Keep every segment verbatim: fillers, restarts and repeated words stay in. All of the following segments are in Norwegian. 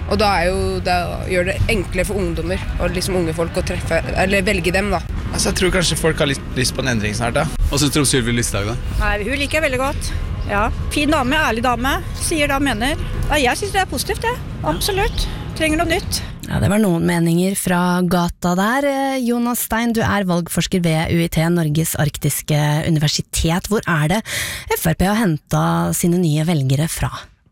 Og da, er jo, da gjør det enklere for ungdommer og liksom unge folk å treffe, eller velge dem da. Altså, jeg tror kanskje folk har lyst, lyst på en endring snart da. Hva synes du om Sylvi Listhaug da? Nei, hun liker jeg veldig godt. Ja, fin dame, ærlig dame, sier det han mener. Ja, jeg synes det er positivt det, absolutt. Trenger noe nytt. Ja, det var noen meninger fra gata der. Jonas Stein, du er valgforsker ved U I T, Norges arktiske universitet. Hvor er det F R P har hentet sine nye velgere fra?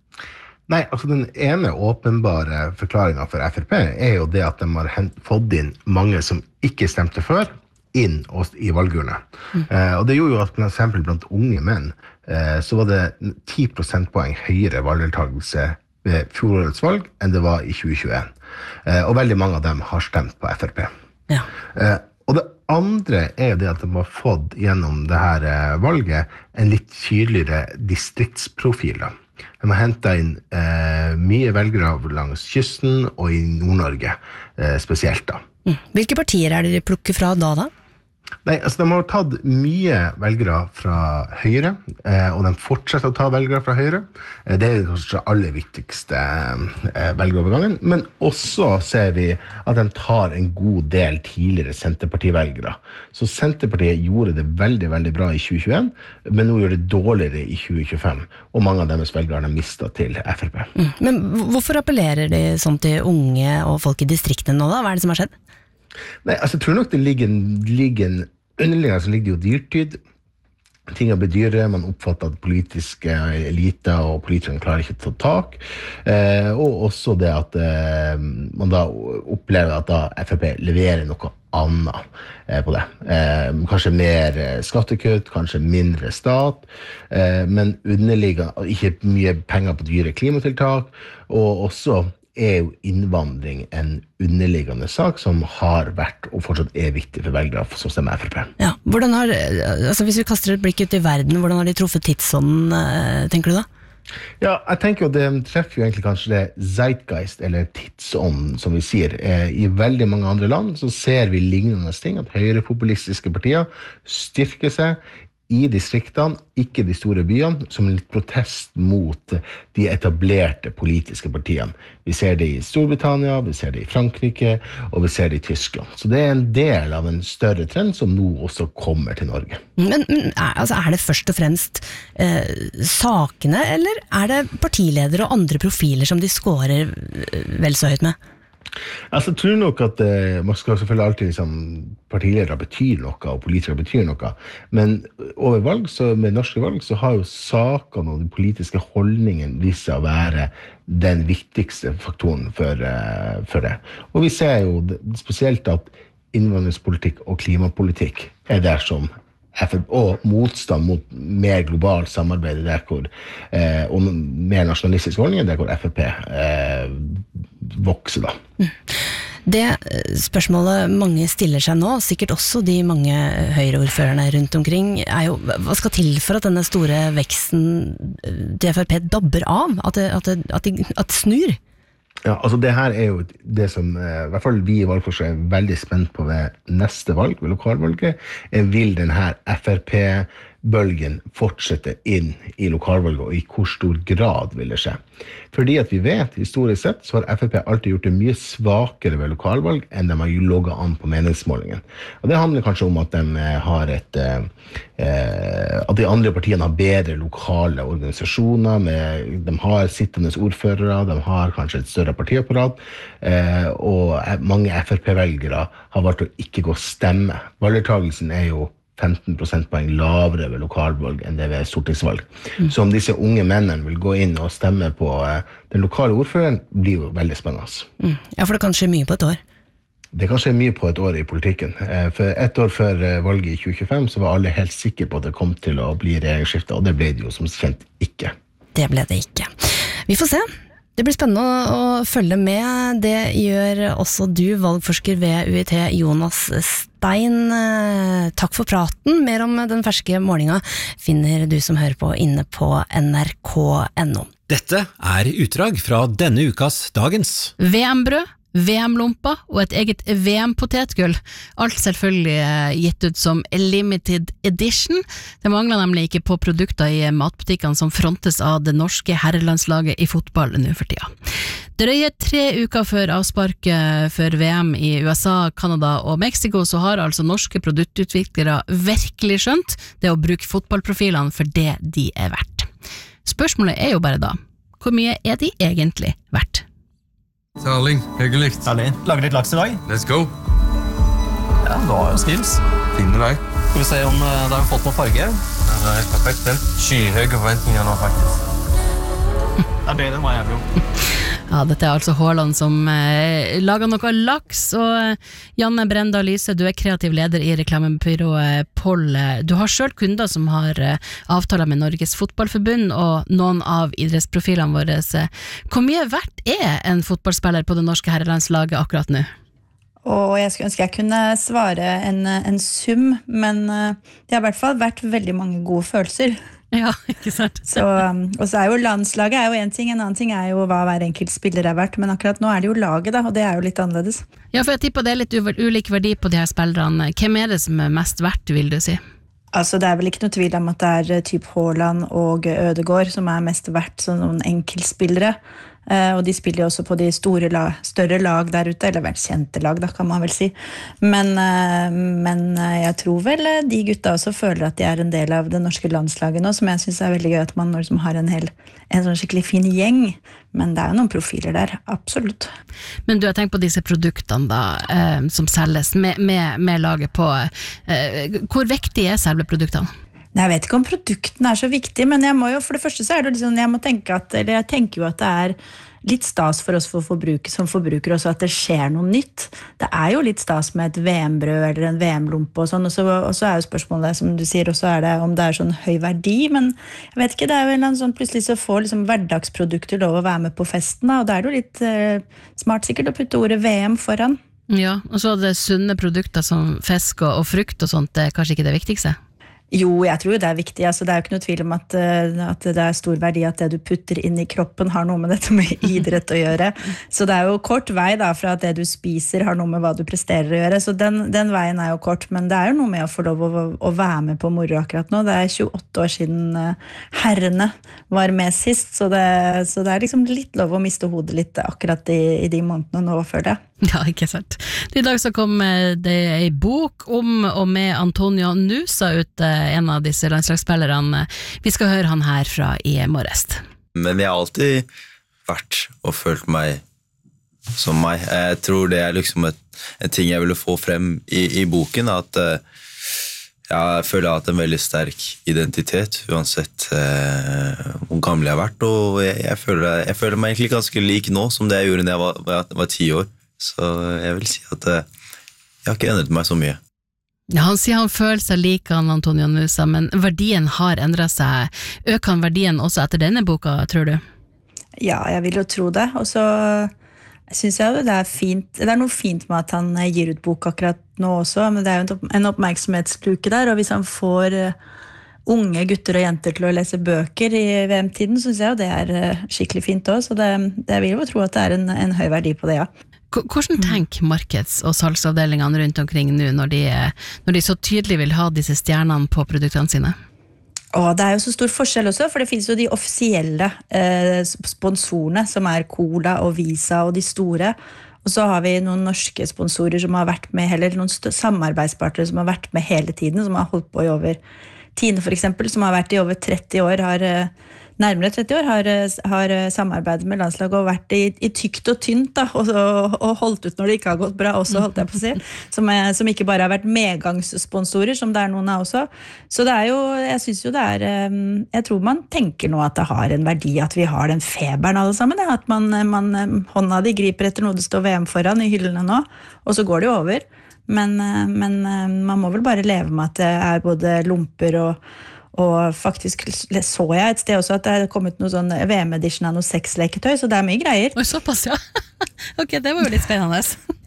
Nei, altså den ene åpenbare forklaringen for F R P er jo det at de har fått inn mange som ikke stemte før, inn i valgurene. Mm. Eh, og det gjorde jo at for eksempel blant unge menn, eh, så var det ti prosentpoeng høyere valgdeltagelse ved fjorårets valg enn det var i tjue tjueen. Eh, og veldig mange av dem har stemt på F R P. Ja. Eh, og det andre er det at de har fått gjennom det her eh, valget en litt tydeligere distriktsprofil. Da. De har hentet inn eh, mye velgere langs kysten og i Nord-Norge eh, spesielt. Da. Mm. Hvilke partier er det de plukker fra da da? Nei, altså de har tatt mye velgere fra Høyre, eh, og de fortsetter å ta velgere fra Høyre. Eh, det er kanskje aller viktigste eh, velgerovergangen, men også ser vi at de tar en god del tidligere Senterparti-velgere. Så Senterpartiet gjorde det veldig, veldig bra i tjue tjueen, men nå gjør det dårligere i tjue tjuefem, og mange av deres velgere har mistet til F R P. Mm. Men hvorfor appellerer de sånn til unge og folk i distriktene nå da? Hva er det som har skjedd? Nei, altså jeg tror nok det ligger en, ligger en underliggende, så ligger det jo dyrtid. Ting har blitt dyre, man oppfatter at politiske eliter og politikerne klarer ikke å ta tak. Eh, og også det at eh, man da opplever at da F R P leverer noe annet eh, på det. Eh, kanskje mer skattekutt, kanskje mindre stat, eh, men underliggende ikke mye penger på dyre klimatiltak, og også er jo innvandring en underliggende sak som har vært og fortsatt er viktig for velgere som stemmer F R P. Ja, hvordan har, altså hvis vi kaster et blikk ut i verden, hvordan har de truffet tidsånden, tenker du da? Ja, jeg tenker jo det treffer jo egentlig kanskje det zeitgeist, eller tidsånden, som vi sier. I veldig mange andre land så ser vi lignende ting, at høyrepopulistiske partier styrker seg i distriktene, ikke de store byene, som en litt protest mot de etablerte politiske partiene. Vi ser det i Storbritannia, vi ser det i Frankrike, og vi ser det i Tyskland. Så det er en del av en større trend som nå også kommer til Norge. Men, men altså, er det først og fremst eh, sakene, eller er det partiledere og andre profiler som de scorer vel så høyt med? Altså, jeg tror nok at eh, man skal selvfølgelig alltid liksom, partiledere betyr noe, og politikere betyr noe, men over valg, så, med norske valg, så har jo sakene og de politiske holdningen vist seg å være den viktigste faktoren for, eh, for det. Og vi ser jo spesielt at innvandringspolitikk og klimapolitikk er der som F R P, og motstand mot mer globalt samarbeid der hvor, eh, og mer nasjonalistisk holdning der hvor F R P eh, vokser da. Det spørsmålet mange stiller seg nå, sikkert også de mange høyreordførerne rundt omkring, er jo hva skal til for at denne store veksten til F R P dabber av, at det, at det, at det, at det snur? Ja, altså det her er jo det som, i hvert fall vi i valgforskere er veldig spent på ved neste valg, ved lokalvalget, er vil den her F R P-bølgen fortsette inn i lokalvalget, og i hvor stor grad vil det skje. Fordi at vi vet, historisk sett, så har F R P alltid gjort det mye svakere ved lokalvalg enn de har logget an på meningsmålingen. Og det handler kanskje om at de har et, eh, at de andre partiene har bedre lokale organisasjoner, med, de har sittende ordførere, de har kanskje et større partiapparat, eh, og mange F R P-velgere har valgt å ikke gå og stemme. Valgdeltagelsen er jo femten prosentpoeng lavere ved lokalvalg enn det ved stortingsvalg. Mm. Så om disse unge mennene vil gå inn og stemme på uh, den lokale ordføreren, blir jo veldig spennende. Mm. Ja, for det kan skje mye på et år. Det kan skje mye på et år i politikken. Uh, for ett år før uh, valget i tjue tjuefem så var alle helt sikre på at det kom til å bli regjeringsskifte, og det ble det jo som kjent ikke. Det ble det ikke. Vi får se. Det blir spennende å, å følge med. Det gjør også du, valgforsker ved U I T, Jonas Stein. Takk for praten. Mer om den ferske målingen finner du som hører på inne på N R K punktum N O. Dette er utdrag fra denne ukas Dagens. V M-brød, V M-lompa og et eget V M-potetgull. Alt selvfølgelig gitt ut som limited edition. Det mangler nemlig ikke på produkter i matbutikkene som frontes av det norske herrelandslaget i fotball nå for tida. Drøye tre uker før avsparket for V M i U S A, Canada og Mexico, så har altså norske produktutviklere virkelig skjønt det å bruke fotballprofilene for det de er verdt. Spørsmålet er jo bare da, hvor mye er de egentlig verdt? Erling, hyggelig. Erling, lager litt laks i dag? Let's go. Ja, du har jo skills. Finne deg. Skal vi se om uh, det har fått noe farge? Ja, det er perfekt. Skyhøye forventninger nå, faktisk. Det er bedre enn hva jeg vil. Ja, dette er altså Haaland som eh, lager noe laks, og eh, Janne Brenda Lyse, du er kreativ leder i reklamebyrået Poll. Du har selv kunder som har eh, avtaler med Norges Fotballforbund og noen av idrettsprofilene våre. Hvor mye verdt er en fotballspiller på det norske herrelandslaget akkurat nå? Og jeg skulle ønske jeg kunne svare en, en sum, men det har i hvert fall vært veldig mange gode følelser. Ja, ikke sant. Så, og så er jo landslaget er jo en ting, en annen ting er jo hva hver enkelt spiller er verdt, men akkurat nå er det jo laget da, og det er jo litt annerledes. Ja, for jeg tipper det er litt ulik verdi på de her spillerne. Hvem er det som er mest verdt, vil du si? Altså, det er vel ikke noe tvil om at det er typ Haaland og Ødegaard som er mest verdt som noen enkeltspillere. Uh, og de spiller jo også på de store lag, større lag der ute, eller vel kjente lag da, kan man vel si. Men, uh, men jeg tror vel de gutta også føler at de er en del av det norske landslaget nå, som jeg synes er veldig gøy at man når som har en, hel, en sånn skikkelig fin gjeng. Men det er jo noen profiler der, absolutt. Men du har tenkt på disse produktene da, uh, som selges med, med, med laget på. Uh, hvor viktig er selve produktene? Jeg vet ikke om produktene er så viktige, men jeg må jo, for det første så er det liksom, jeg må tenke at, eller jeg tenker jo at det er litt stas for oss for forbruker, som forbrukere også, at det skjer noe nytt. Det er jo litt stas med et V M-brød eller en V M-lompe og sånn, og så, og så er jo spørsmålet, som du sier, også er det om det er sånn høy verdi, men jeg vet ikke, det er jo en sånn, plutselig så får liksom hverdagsprodukter lov å være med på festen, da, og da er det jo litt eh, smart sikkert å putte ordet V M foran. Ja, og så er det sunne produkter som fisk og, og frukt og sånt, det er kanskje ikke det viktigste? Jo, jeg tror det er viktig. Altså, det er jo ikke noe tvil om at, at det er stor verdi at det du putter inn i kroppen har noe med dette med idrett å gjøre. Så det er jo kort vei da, fra at det du spiser har noe med hva du presterer å gjøre. Så den, den veien er jo kort, men det er jo noe med å få lov å, å være med på moro akkurat nå. Det er tjueåtte år siden herrene var med sist, så det, så det er liksom litt lov å miste hodet litt akkurat i, i de månedene nå, føler jeg. Ja, ikke sant. I dag så kom det en bok om og med Antonio Nusa ut, en av disse landslagsspillerne. Vi skal høre han her fra i morges. Men jeg har alltid vært og følt meg som meg. Jeg tror det er liksom et, en ting jeg ville få frem i, i boken, at uh, jeg føler jeg har hatt en veldig sterk identitet, uansett uh, hvor gammel jeg har vært, og jeg, jeg, føler, jeg føler meg egentlig ganske lik nå som det jeg gjorde da jeg var, var, var ti år. Så jeg vil si at uh, jeg har ikke endret meg så mye. Ja, han sier han føler seg lik han Antonio Nusa, men verdien har endret seg. Øker han verdien også etter denne boka, tror du? Ja, jeg vil jo tro det. Og så synes jeg det er fint, det er noe fint med at han gir ut bok akkurat nå også, men det er jo en oppmerksomhetsluke der, og hvis han får unge gutter og jenter til å lese bøker i V M-tiden, så synes jeg jo det er skikkelig fint også, så det, det vil jo tro at det er en, en høy verdi på det, ja. Hvordan tenker markeds- og salgsavdelingene rundt omkring nå, når de, når de så tydelig vil ha disse stjernene på produktene sine? Og det er jo så stor forskjell også, for det finnes jo de offisielle eh, sponsorene, som er Cola og Visa og de store. Og så har vi noen norske sponsorer som har vært med, eller noen samarbeidspartnere som har vært med hele tiden, som har holdt på i over Tine for eksempel, som har vært i over tretti år, har nærmere tretti år, har, har samarbeidet med landslaget og vært i, i tykt og tynt da, og, og, og holdt ut når det ikke har gått bra også, holdt jeg på å si, som, er, som ikke bare har vært medgangssponsorer, som det er noen av også. Så det er jo, jeg synes jo det er, jeg tror man tenker nå at det har en verdi, at vi har den feberen alle sammen, ja, at man, man hånda de griper etter noe det står V M foran i hyllene nå, og så går det jo over. Men, men man må vel bare leve med at det er både lomper og, og faktisk så jeg et sted også at det er kommet noe sånn V M-edition av noe sexleketøy, så det er mye greier. Oi, såpass, ja. Ok, det var jo litt spennende.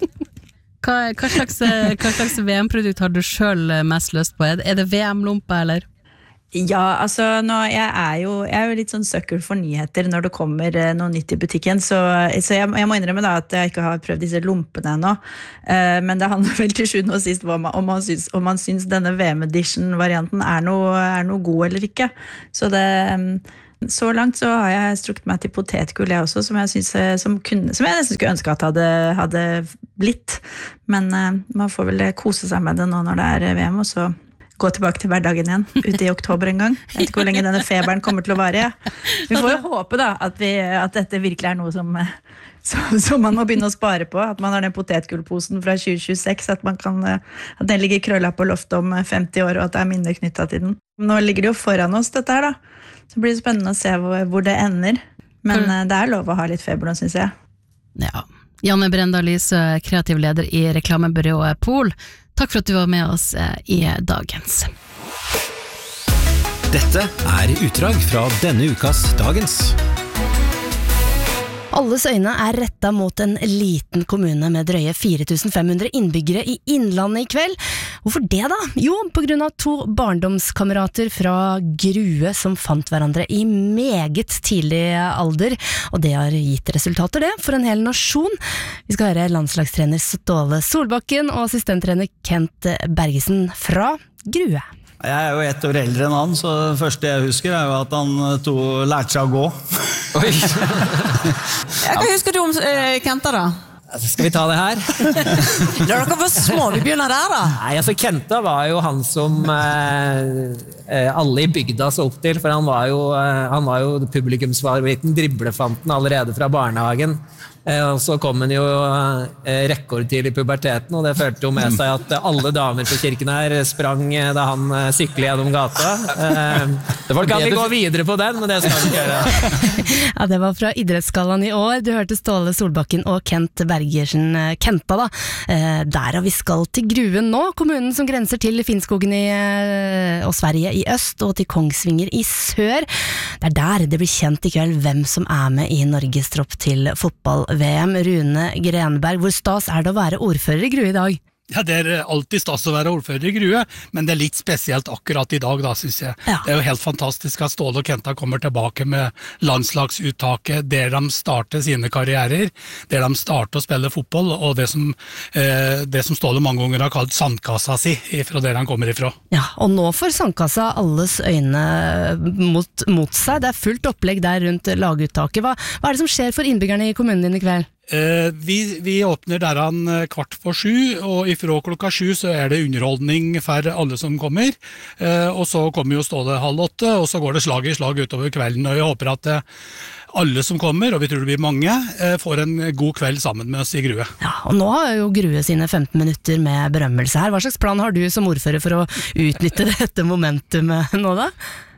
Hva, hva slags, hva slags V M-produkt har du selv mest lyst på? Er det V M-lompe, eller? Ja, altså nå, jeg, er jo, jeg er jo litt sånn søkker for nyheter når det kommer eh, noe nytt i butikken, så, så jeg, jeg må innrømme da at jeg ikke har prøvd disse lompene ennå, eh, men det handler vel til sjuende og sist om man, om man, syns, om man syns denne V M-edition-varianten er noe, er noe god eller ikke, så det, Så langt så har jeg strukket meg til potetgull jeg også, som jeg, synes, som kunne, som jeg nesten skulle ønske at hadde, hadde blitt. Men uh, man får vel kose seg med det nå når det er V M, og så gå tilbake til hverdagen igjen, ute i oktober en gang. Jeg vet ikke hvor lenge denne feberen kommer til å vare. Ja. Vi får jo håpe da, at, vi, at dette virkelig er noe som, som, som man må begynne å spare på, at man har den potetgullposen fra tjue tjueseks, at, man kan, at den ligger krølla på loftet om femti år, og at det er minner knyttet til den. Nå ligger det jo foran oss dette her da, så blir det spennende å se hvor, hvor det ender. Men mm. det er lov å ha litt feber nå, synes jeg. Ja. Janne Brenda Lyse, kreativ leder i reklamebyrået Pol. Takk for at du var med oss i dagens. Dette er utdrag fra denne ukas Dagens. Alles øyne er rettet mot en liten kommune med drøye fire tusen fem hundre innbyggere i Innlandet i kveld. Hvorfor det da? Jo, på grunn av to barndomskamerater fra Grue som fant hverandre i meget tidlig alder, og det har gitt resultater det for en hel nasjon. Vi skal høre landslagstrener Ståle Solbakken og assistenttrener Kent Bergesen fra Grue. Jeg er jo ett år eldre enn han, så det første jeg husker er jo at han to lærte seg å gå. Oi. Hva husker du om eh, Kenta da? Skal vi ta det her? Når dere var små, vi begynner der da. Nei, altså Kenta var jo han som eh, alle i bygda så opp til, for han var jo, eh, han var jo publikumsfavoritten, driblefanten allerede fra barnehagen. Og så kom han jo rekord til i puberteten, og det følte jo med seg at alle damer på kirken her sprang da han syklet gjennom gata. Det var kan vi gå videre på den, men det skal vi gjøre. Ja, det var fra Idrettsgallaen i år. Du hørte Ståle Solbakken og Kent Bergersen Kenta da. Der har vi skal til Gruen nå, kommunen som grenser til Finnskogen i, og Sverige i øst, og til Kongsvinger i sør. Det er der det blir kjent i kveld hvem som er med i Norges tropp til fotball-V M. Rune Grenberg, hvor stas er det å være ordfører i Grue i dag? Ja, det er alltid stas å være ordfører i Grue, men det er litt spesielt akkurat i dag da, synes jeg. Ja. Det er jo helt fantastisk at Ståle og Kenta kommer tilbake med landslagsuttaket der de starter sine karrierer, der de starter å spille fotball, og det som, eh, det som Ståle mange ganger har kalt sandkassa si, fra der han kommer ifra. Ja, og nå får sandkassa alles øyne mot, mot seg. Det er fullt opplegg der rundt laguttaket. Hva, hva er det som skjer for innbyggerne i kommunen din i kveld? Eh, vi, vi åpner der han kvart på sju, og ifra klokka sju så er det underholdning for alle som kommer, eh, og så kommer jo Ståle halv åtte, og så går det slag i slag utover kvelden, og jeg håper at eh, alle som kommer, og vi tror det blir mange, eh, får en god kveld sammen med oss i Grue. Ja, og nå har jo Grue sine femten minutter med berømmelse her. Hva slags plan har du som ordfører for å utnytte dette momentumet nå da?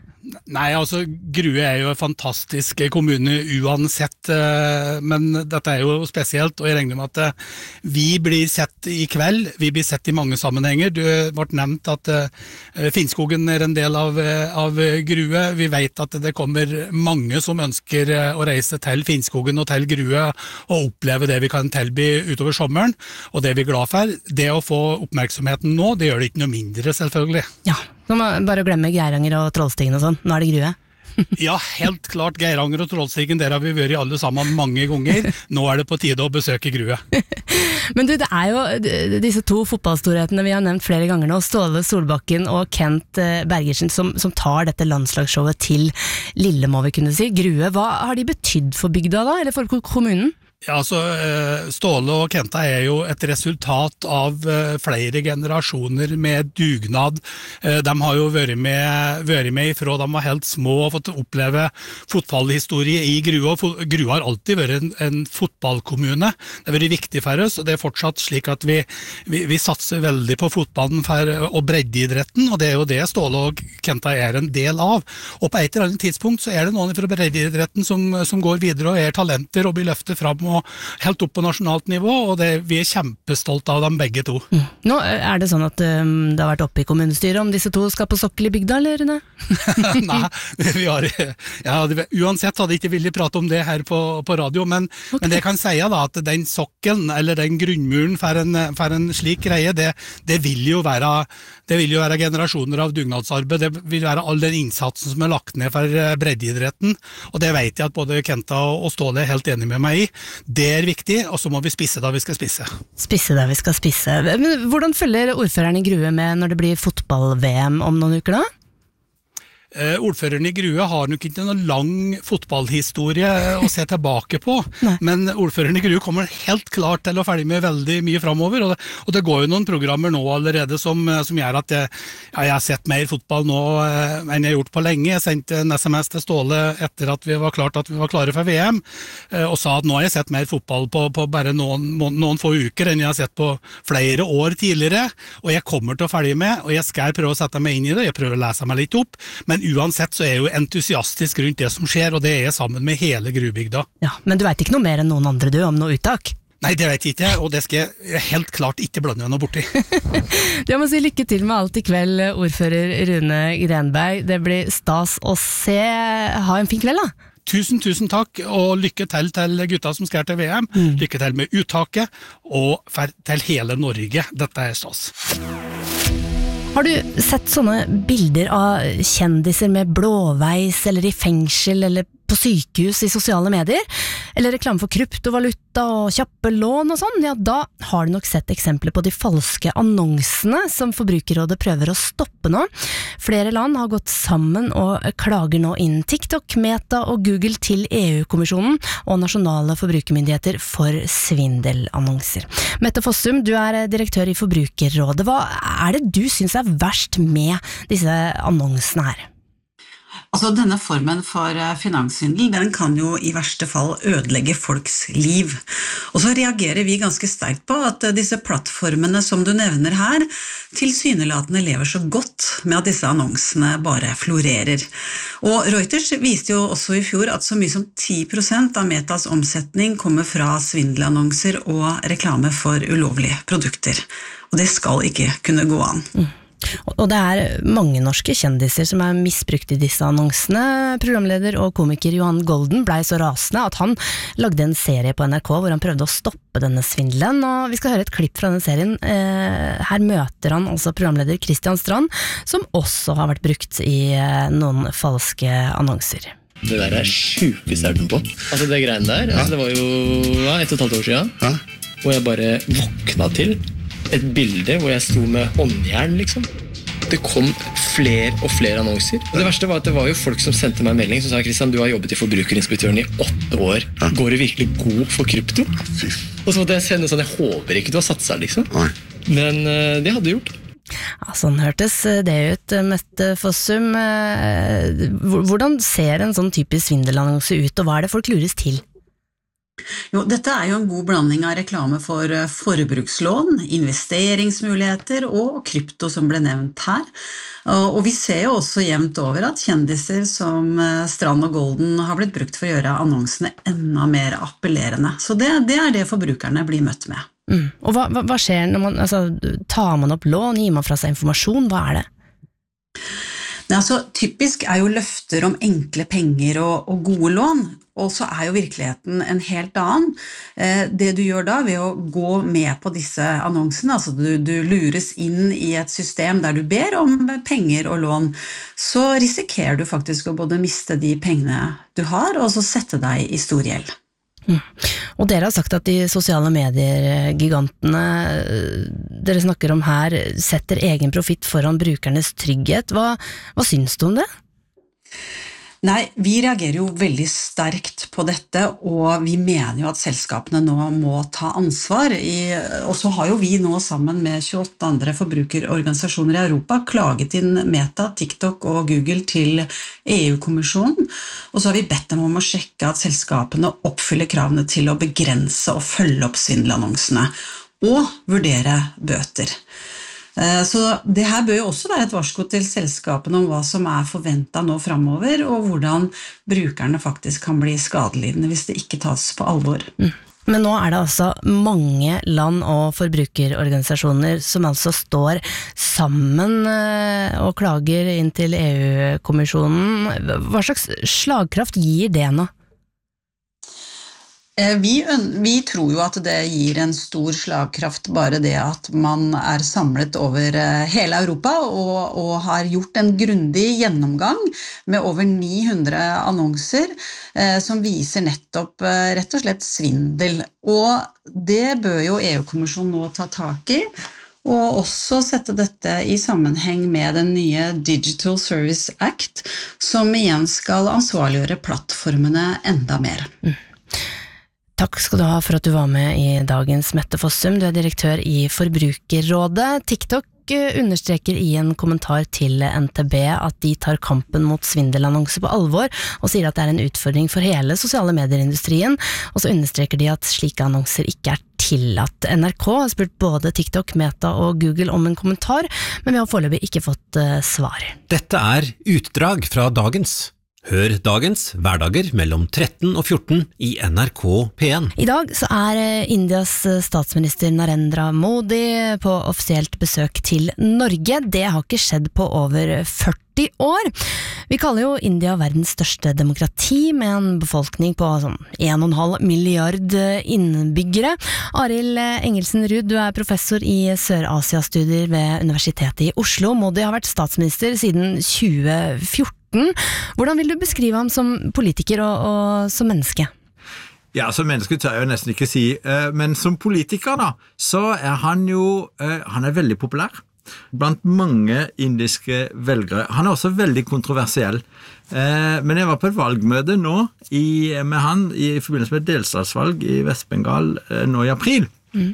Nei, altså Grue er jo en fantastisk kommune uansett, men dette er jo spesielt, og jeg regner med at vi blir sett i kveld, vi blir sett i mange sammenhenger. Du ble nevnt at Finnskogen er en del av, av Grue. Vi vet at det kommer mange som ønsker å reise til Finnskogen og til Grue og oppleve det vi kan tilby utover sommeren, og det er vi glad for. Det å få oppmerksomheten nå, det gjør det ikke noe mindre selvfølgelig. Ja, nå må bare glemme Geiranger og Trollstigen og sånn. Nå er det Grue. Ja, helt klart. Geiranger og Trollstigen, der har vi vært alle sammen mange ganger. Nå er det på tide å besøke Grue. Men du, det er jo disse to fotballstorhetene vi har nevnt flere ganger nå, Ståle Solbakken og Kent Bergersen, som, som tar dette landslagsshowet til Lille, må vi kunne si. Grue, hva har de betydd for bygda da, eller for kommunen? Ja, altså Ståle og Kenta er jo et resultat av flere generasjoner med dugnad. De har jo vært med, vært med ifra de var helt små og fått oppleve fotballhistorie i Grue. Grue har alltid vært en, en fotballkommune. Det har vært viktig for oss, og det er fortsatt slik at vi, vi, vi satser veldig på fotballen for, og breddeidretten, og det er jo det Ståle og Kenta er en del av. Og på et eller annet tidspunkt så er det noen fra breddeidretten som, som går videre og er talenter og blir løftet fram og helt opp på nasjonalt nivå, og det, vi er kjempestolte av dem begge to. Mm. Nå er det sånn at um, det har vært oppe i kommunestyret om disse to skal på sokkel i bygda, eller? Ne? Nei, vi har, ja, uansett hadde jeg ikke villig prate om det her på, på radio, men, okay. men det kan si da, at den sokkelen, eller den grunnmuren for en, for en slik greie, det, det vil jo være det vil jo være generasjoner av dugnadsarbeid, det vil være all den innsatsen som er lagt ned for breddeidretten, og det vet jeg at både Kenta og Ståle er helt enig med meg i. Det er viktig, og så må vi spisse da vi skal spisse. Spisse da vi skal spisse. Men hvordan følger ordføreren i Grue med når det blir fotball-V M om noen uker da? Eh, ordføreren i Grue har nok ikke noen lang fotballhistorie å se tilbake på, men ordføreren i Grue kommer helt klart til å følge med veldig mye fremover, og det, og det går jo noen programmer nå allerede som, som gjør at jeg, ja, jeg har sett mer fotball nå eh, enn jeg har gjort på lenge. Jeg sendte en sms til Ståle etter at vi var klart at vi var klare for V M, eh, og sa at nå har jeg sett mer fotball på, på bare noen, noen få uker enn jeg har sett på flere år tidligere, og jeg kommer til å følge med, og jeg skal prøve å sette meg inn i det, jeg prøver å lese meg litt opp, men uansett så er jeg jo entusiastisk rundt det som skjer, og det er jeg sammen med hele Grubygda. Ja, men du vet ikke noe mer enn noen andre du om noe uttak? Nei, det vet jeg ikke, og det skal jeg helt klart ikke blande meg noe borti. Jeg må si lykke til med alt i kveld, ordfører Rune Grenberg. Det blir stas å se. Ha en fin kveld da. Tusen, tusen takk, og lykke til til gutta som skal til V M. Mm. Lykke til med uttaket, og til hele Norge. Dette er stas. Har du sett sånne bilder av kjendiser med blåveis, eller i fengsel, eller på sykehus i sosiale medier, eller reklame for kryptovaluta og kjappe lån og sånn? Ja, da har du nok sett eksempler på de falske annonsene som Forbrukerrådet prøver å stoppe nå. Flere land har gått sammen og klager nå inn TikTok, Meta og Google til E U-kommisjonen og nasjonale forbrukermyndigheter for svindelannonser. Mette Fossum, du er direktør i Forbrukerrådet. Hva er det du synes er verst med disse annonsene her? Altså, denne formen for finanssvindel, den kan jo i verste fall ødelegge folks liv. Og så reagerer vi ganske sterkt på at disse plattformene som du nevner her, tilsynelatende lever så godt med at disse annonsene bare florerer. Og Reuters viste jo også i fjor at så mye som ti prosent av Metas omsetning kommer fra svindelannonser og reklame for ulovlige produkter. Og det skal ikke kunne gå an. Mm. Og det er mange norske kjendiser som er misbrukt i disse annonsene. Programleder og komiker Johan Golden ble så rasende at han lagde en serie på N R K hvor han prøvde å stoppe denne svindelen, og vi skal høre et klipp fra denne serien. Her møter han altså programleder Christian Strand, som også har vært brukt i noen falske annonser. Det der er sjukeste jeg har hørt på. Altså det greiene der, altså det var jo ja, ett og et halvt år siden, ja. Hvor jeg bare våkna til et bilde hvor jeg sto med håndjern, liksom. Det kom flere og flere annonser. Og det verste var at det var jo folk som sendte meg en melding som sa Kristian, du har jobbet i Forbrukerinspektøren i åtte år. Går du virkelig god for krypto? Og så måtte jeg sende sånn, jeg håper ikke du har satt seg, liksom. Men uh, det hadde du gjort. Ja, sånn hørtes det ut, Mette Fossum. Hvordan ser en sånn typisk svindelannonse ut, og hva er det folk lures til? Jo, dette er jo en god blanding av reklame for forbrukslån, investeringsmuligheter og krypto som ble nevnt her. Og vi ser jo også jevnt over at kjendiser som Strand og Golden har blitt brukt for å gjøre annonsene enda mer appellerende. Så det, det er det forbrukerne blir møtt med. Mm. Og hva, hva, hva skjer når man, altså, tar man opp lån, gir man fra seg informasjon, hva er det? Nei, altså, typisk er jo løfter om enkle penger og, og gode lån, og så er jo virkeligheten en helt annen. Eh, det du gjør da ved å gå med på disse annonsene, altså du, du lures inn i et system der du ber om penger og lån, så risikerer du faktisk å både miste de pengene du har, og så sette deg i stor gjeld. Mm. Og dere har sagt at de sosiale medier-gigantene dere snakker om her setter egen profitt foran brukernes trygghet. Hva, hva syns du om det? Nei, vi reagerer jo veldig sterkt på dette, og vi mener jo at selskapene nå må ta ansvar. I, og så har jo vi nå sammen med tjueåtte andre forbrukerorganisasjoner i Europa klaget inn Meta, TikTok og Google til E U-kommisjonen, og så har vi bedt dem om å sjekke at selskapene oppfyller kravene til å begrense og følge opp svindelannonsene, og vurdere bøter. Så det her bør jo også være et varsko til selskapene om hva som er forventet nå fremover, og hvordan brukerne faktisk kan bli skadelidende hvis det ikke tas på alvor. Mm. Men nå er det altså mange land og forbrukerorganisasjoner som altså står sammen og klager inn til E U-kommisjonen. Hva slags slagkraft gir det nå? Vi, vi tror jo at det gir en stor slagkraft bare det at man er samlet over hele Europa og, og har gjort en grundig gjennomgang med over ni hundre annonser eh, som viser nettopp eh, rett og slett svindel. Og det bør jo E U-kommisjonen nå ta tak i. og også sette dette i sammenheng med den nye Digital Service Act, som igjen skal ansvarliggjøre plattformene enda mer. Mm. Takk skal du ha for at du var med i dagens Mette Fossum. Du er direktør i Forbrukerrådet. TikTok understreker i en kommentar til N T B at de tar kampen mot svindelannonser på alvor, og sier at det er en utfordring for hele sosiale medierindustrien, og så understreker de at slike annonser ikke er tillatt. N R K har spurt både TikTok, Meta og Google om en kommentar, men vi har foreløpig ikke fått uh, svar. Dette er utdrag fra dagens. Hør dagens hverdager mellom tretten og fjorten i N R K P en. I dag så er Indias statsminister Narendra Modi på offisielt besøk til Norge. Det har ikke skjedd på over førti år. Vi kaller jo India verdens største demokrati, med en befolkning på sånn en og en halv milliard innbyggere. Arild Engelsen Ruud, du er professor i Sør-Asia-studier ved Universitetet i Oslo. Modi har vært statsminister siden tjue fjorten. Hvordan vil du beskrive ham som politiker og, og som menneske? Ja, som menneske tør jeg jo nesten ikke si, men som politiker da, så er han jo, han er veldig populær blant mange indiske velgere. Han er også veldig kontroversiell. Men jeg var på et valgmøte nå i, med han i forbindelse med et delstatsvalg i Vest-Bengal nå i april. Mm.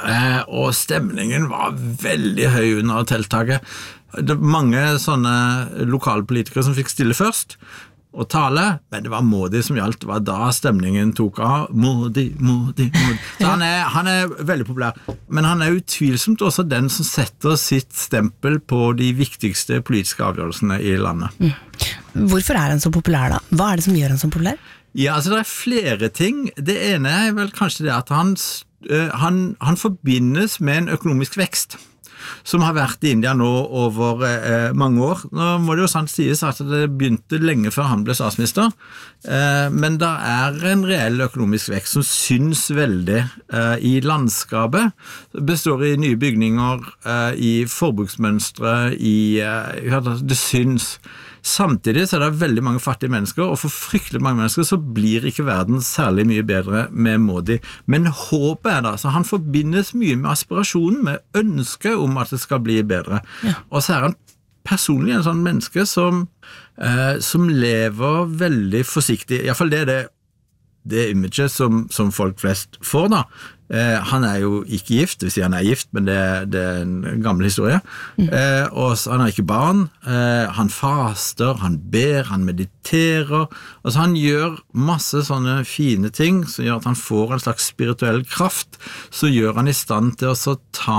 Og stemningen var veldig høy under telttaket. Det var mange sånne lokalpolitikere som fikk stille først og tale, men det var Modi som gjaldt. Det var da stemningen tok av. Modi, Modi, Modi. Så han er, han er veldig populær. Men han er utvilsomt også den som setter sitt stempel på de viktigste politiske avgjørelsene i landet. Mm. Hvorfor er han så populær da? Hva er det som gjør han så populær? Ja, altså det er flere ting. Det ene er vel kanskje det at han, han, han forbindes med en økonomisk vekst som har vært i India nå over eh, mange år. Nå må det jo sant sies at det begynte lenge før han ble statsminister, eh, men det er en reell økonomisk vekst som syns veldig eh, i landskapet. Det består i nye bygninger, eh, i forbruksmønstre, i, eh, det syns. Samtidig så er det veldig mange fattige mennesker, og for fryktelig mange mennesker så blir ikke verden særlig mye bedre med Modi. Men håpet er da, så han forbindes mye med aspirasjonen, med ønsket om at det skal bli bedre. Ja. Og så er han personlig en sånn menneske som, eh, som lever veldig forsiktig. I hvert fall det er det, det imaget som, som folk flest får da. Eh, han er jo ikke gift, det vil si han er gift, men det, det er en gammel historie. Mm. Eh, og han har ikke barn, eh, han faster, han ber, han mediterer. Altså han gjør masse sånne fine ting som gjør at han får en slags spirituell kraft, så gjør han i stand til å ta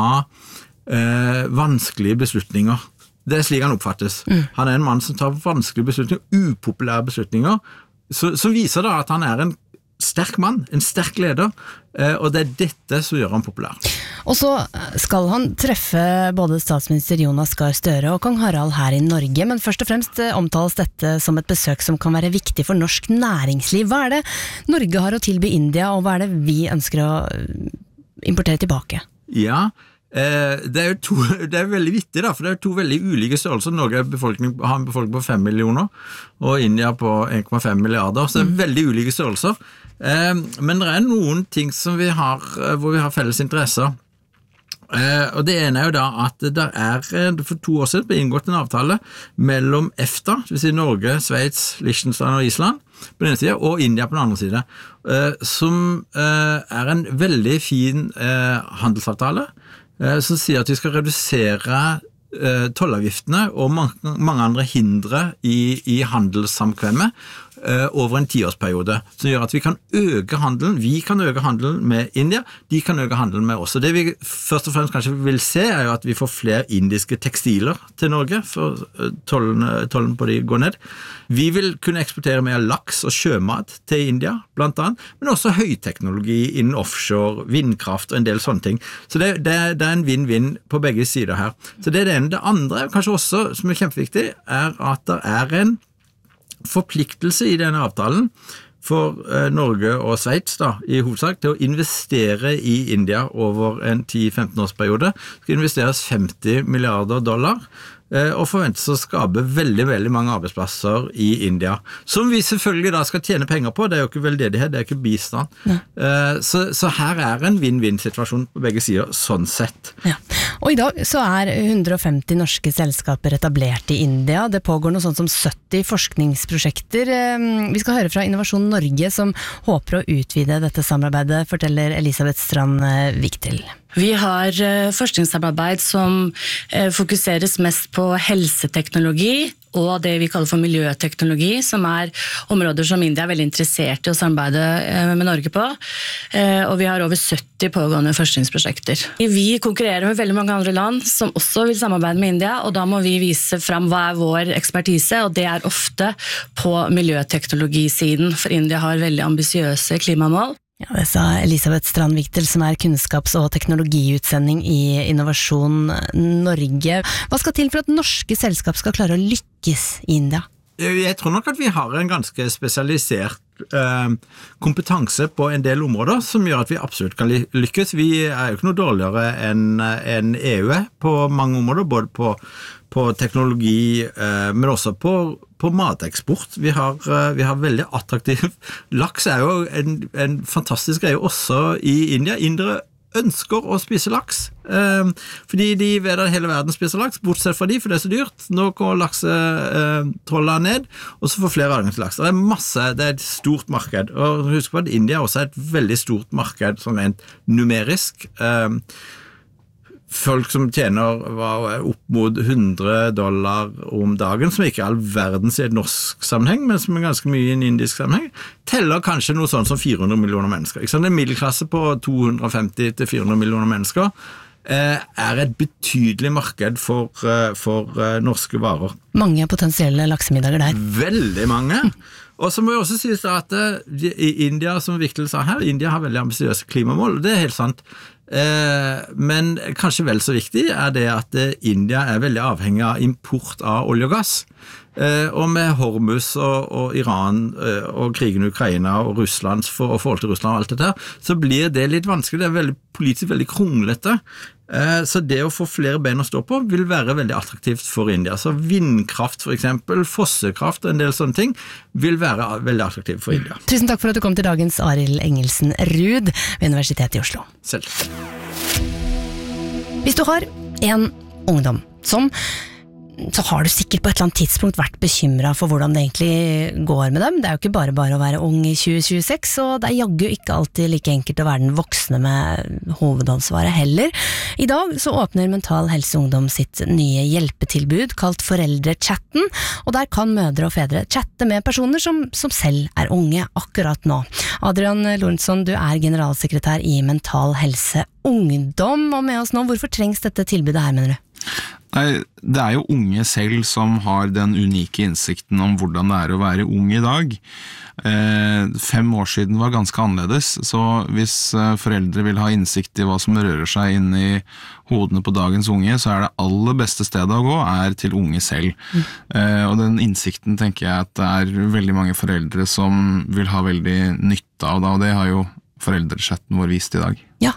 eh, vanskelige beslutninger. Det er slik han oppfattes. Mm. Han er en mann som tar vanskelige beslutninger, upopulære beslutninger, så, som viser da at han er en sterk mann, en sterk leder, og det er dette som gjør han populær. Og så skal han treffe både statsminister Jonas Gahr Støre og kong Harald her i Norge, men først og fremst omtales dette som et besøk som kan være viktig for norsk næringsliv. Hva er det Norge har å tilby India, og hva er det vi ønsker å importere tilbake? Ja, det er jo to, det er veldig viktig da, for det er to veldig ulike størrelser. Norge befolkning, har en befolkning på fem millioner, og India på en komma fem milliarder, så det er veldig ulike størrelser. Men det er noen ting som vi har, hvor vi har felles interesser. Og det ene er jo da at det er, for to år siden ble inngått en avtale mellom EFTA, det vil si Norge, Sveits, Liechtenstein og Island, på den ene siden, og India på den andre siden, som er en veldig fin handelsavtale, som sier at vi skal redusere eh, tollavgiftene og mange, mange andre hindre i, i handelssamkvemmet eh, over en tiårsperiode, som gjør at vi kan øke handelen, vi kan øke handelen med India, de kan øke handelen med oss. Og det vi først og fremst kanskje vil se er jo at vi får flere indiske tekstiler til Norge, for tollen, tollen på de går ned. Vi vil kunne eksportere mer laks og sjømat til India, blant annet, men også høyteknologi innen offshore, vindkraft og en del sånne ting. Så det, det, det er en vinn-vinn på begge sider her. Så det er det ene. Det andre, kanskje også, som er kjempeviktig, er at det er en forpliktelse i denne avtalen for eh, Norge og Sveits da, i hovedsak, til å investere i India over en ti til femten årsperiode. Det skal investeres femti milliarder dollar, og forventes å skape veldig, veldig mange arbeidsplasser i India, som vi selvfølgelig da skal tjene penger på. Det er jo ikke veldedighet, det er ikke bistand. Ja. Så, så her er en vinn-vinn-situasjon på begge sider, sånn sett. Ja. Og i dag så er hundre og femti norske selskaper etablert i India. Det pågår noe sånt som sytti forskningsprosjekter. Vi skal høre fra Innovasjon Norge som håper å utvide dette samarbeidet, forteller Elisabeth Strand Vigtil. Vi har forskningssamarbeid som fokuseres mest på helseteknologi og det vi kaller for miljøteknologi, som er områder som India er veldig interessert i å samarbeide med Norge på. Og vi har over sytti pågående forskningsprosjekter. Vi konkurrerer med veldig mange andre land som også vil samarbeide med India, og da må vi vise frem hva er vår ekspertise, og det er ofte på miljøteknologisiden, for India har veldig ambisiøse klimamål. Ja, det sa Elisabeth Strand Vigtil, som er kunnskaps- og teknologiutsending i Innovasjon Norge. Hva skal til for at norske selskap skal klare å lykkes i India? Jeg tror nok at vi har en ganske spesialisert eh, kompetanse på en del områder som gjør at vi absolutt kan lykkes. Vi er jo ikke noe dårligere enn en E U er på mange områder, både på, på teknologi, eh, men også på, på mateksport. Vi har, eh, vi har veldig attraktiv laks er jo en, en fantastisk greie også i India. Indere ønsker å spise laks, eh, fordi de ved hele verden spiser laks, bortsett fra de, for det er så dyrt. Nå går laksetrollene eh, ned, og så får flere adgang til laks. Det er masse, det er et stort marked, og husk på at India også er et veldig stort marked, sånn rent numerisk. Eh, folk som tjener var opp mot hundre dollar om dagen, som ikke er all verdens i et norsk sammenheng, men som er ganske mye i en indisk sammenheng, teller kanskje noe sånn som fire hundre millioner mennesker. Ikke sant? En middelklasse på to hundre femti til fire hundre millioner mennesker eh, er et betydelig marked for, eh, for eh, norske varer. Mange potensielle laksemiddager der. Veldig mange. Og så må jeg også si at eh, i India, som Vigtil sa her, India har veldig ambisiøse klimamål, og det er helt sant. Eh, men kanskje vel så viktig er det at India er veldig avhengig av import av olje og gass. Eh, og med Hormuz og, og Iran eh, og krigen i Ukraina og Russland for, og forhold til Russland og alt dette, så blir det litt vanskelig. Det er veldig, politisk veldig kronglete. Eh, så det å få flere ben å stå på vil være veldig attraktivt for India. Så vindkraft for eksempel, fossekraft og en del sånne ting vil være veldig attraktivt for India. Tusen takk for at du kom til dagens Arild Engelsen Ruud ved Universitetet i Oslo. Selv. Hvis du har en ungdom som så har du sikkert på et eller annet tidspunkt vært bekymret for hvordan det egentlig går med dem. Det er jo ikke bare bare å være ung i tjue tjueseks, og det er jaggu ikke alltid like enkelt å være den voksne med hovedansvaret heller. I dag så åpner Mental Helse Ungdom sitt nye hjelpetilbud kalt Foreldrechatten, og der kan mødre og fedre chatte med personer som, som selv er unge akkurat nå. Adrian Lorentzon, du er generalsekretær i Mental Helse Ungdom, og med oss nå, hvorfor trengs dette tilbudet her, mener du? Nei, det er jo unge selv som har den unike innsikten om hvordan det er å være ung i dag. Eh, fem år siden var ganske annerledes, så hvis eh, foreldre vil ha innsikt i hva som rører seg inn i hodene på dagens unge, så er det aller beste stedet å gå er til unge selv. Mm. Eh, og den innsikten tenker jeg at det er veldig mange foreldre som vil ha veldig nytte av det, og det har jo foreldrechatten vår vist i dag. Ja.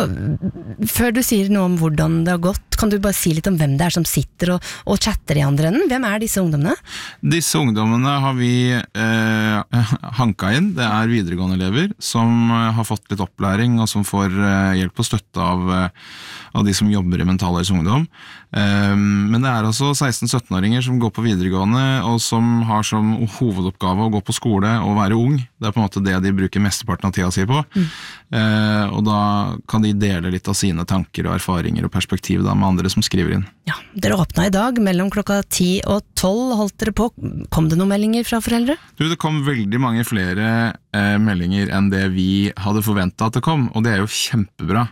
Før du sier noe om hvordan det har gått, kan du bare si litt om hvem det er som sitter og, og chatter i andre enden? Hvem er disse ungdommene? Disse ungdommene har vi eh, hanka inn. Det er videregående elever som har fått litt opplæring og som får eh, hjelp og støtte av, av de som jobber i Mental Helse Ungdom. Eh, men det er altså seksten-sytten-åringer som går på videregående og som har som hovedoppgave å gå på skole og være ung. Det er på en måte det de bruker mesteparten av tida si på. Mm. Eh, og da kan de dele litt av sine tanker og erfaringer og perspektiv da, med andre som skriver inn. Ja, dere åpna i dag mellom klokka ti og tolv, holdt dere på. Kom det noen meldinger fra foreldre? Du, det kom veldig mange flere eh, meldinger enn det vi hadde forventet at det kom, og det er jo kjempebra.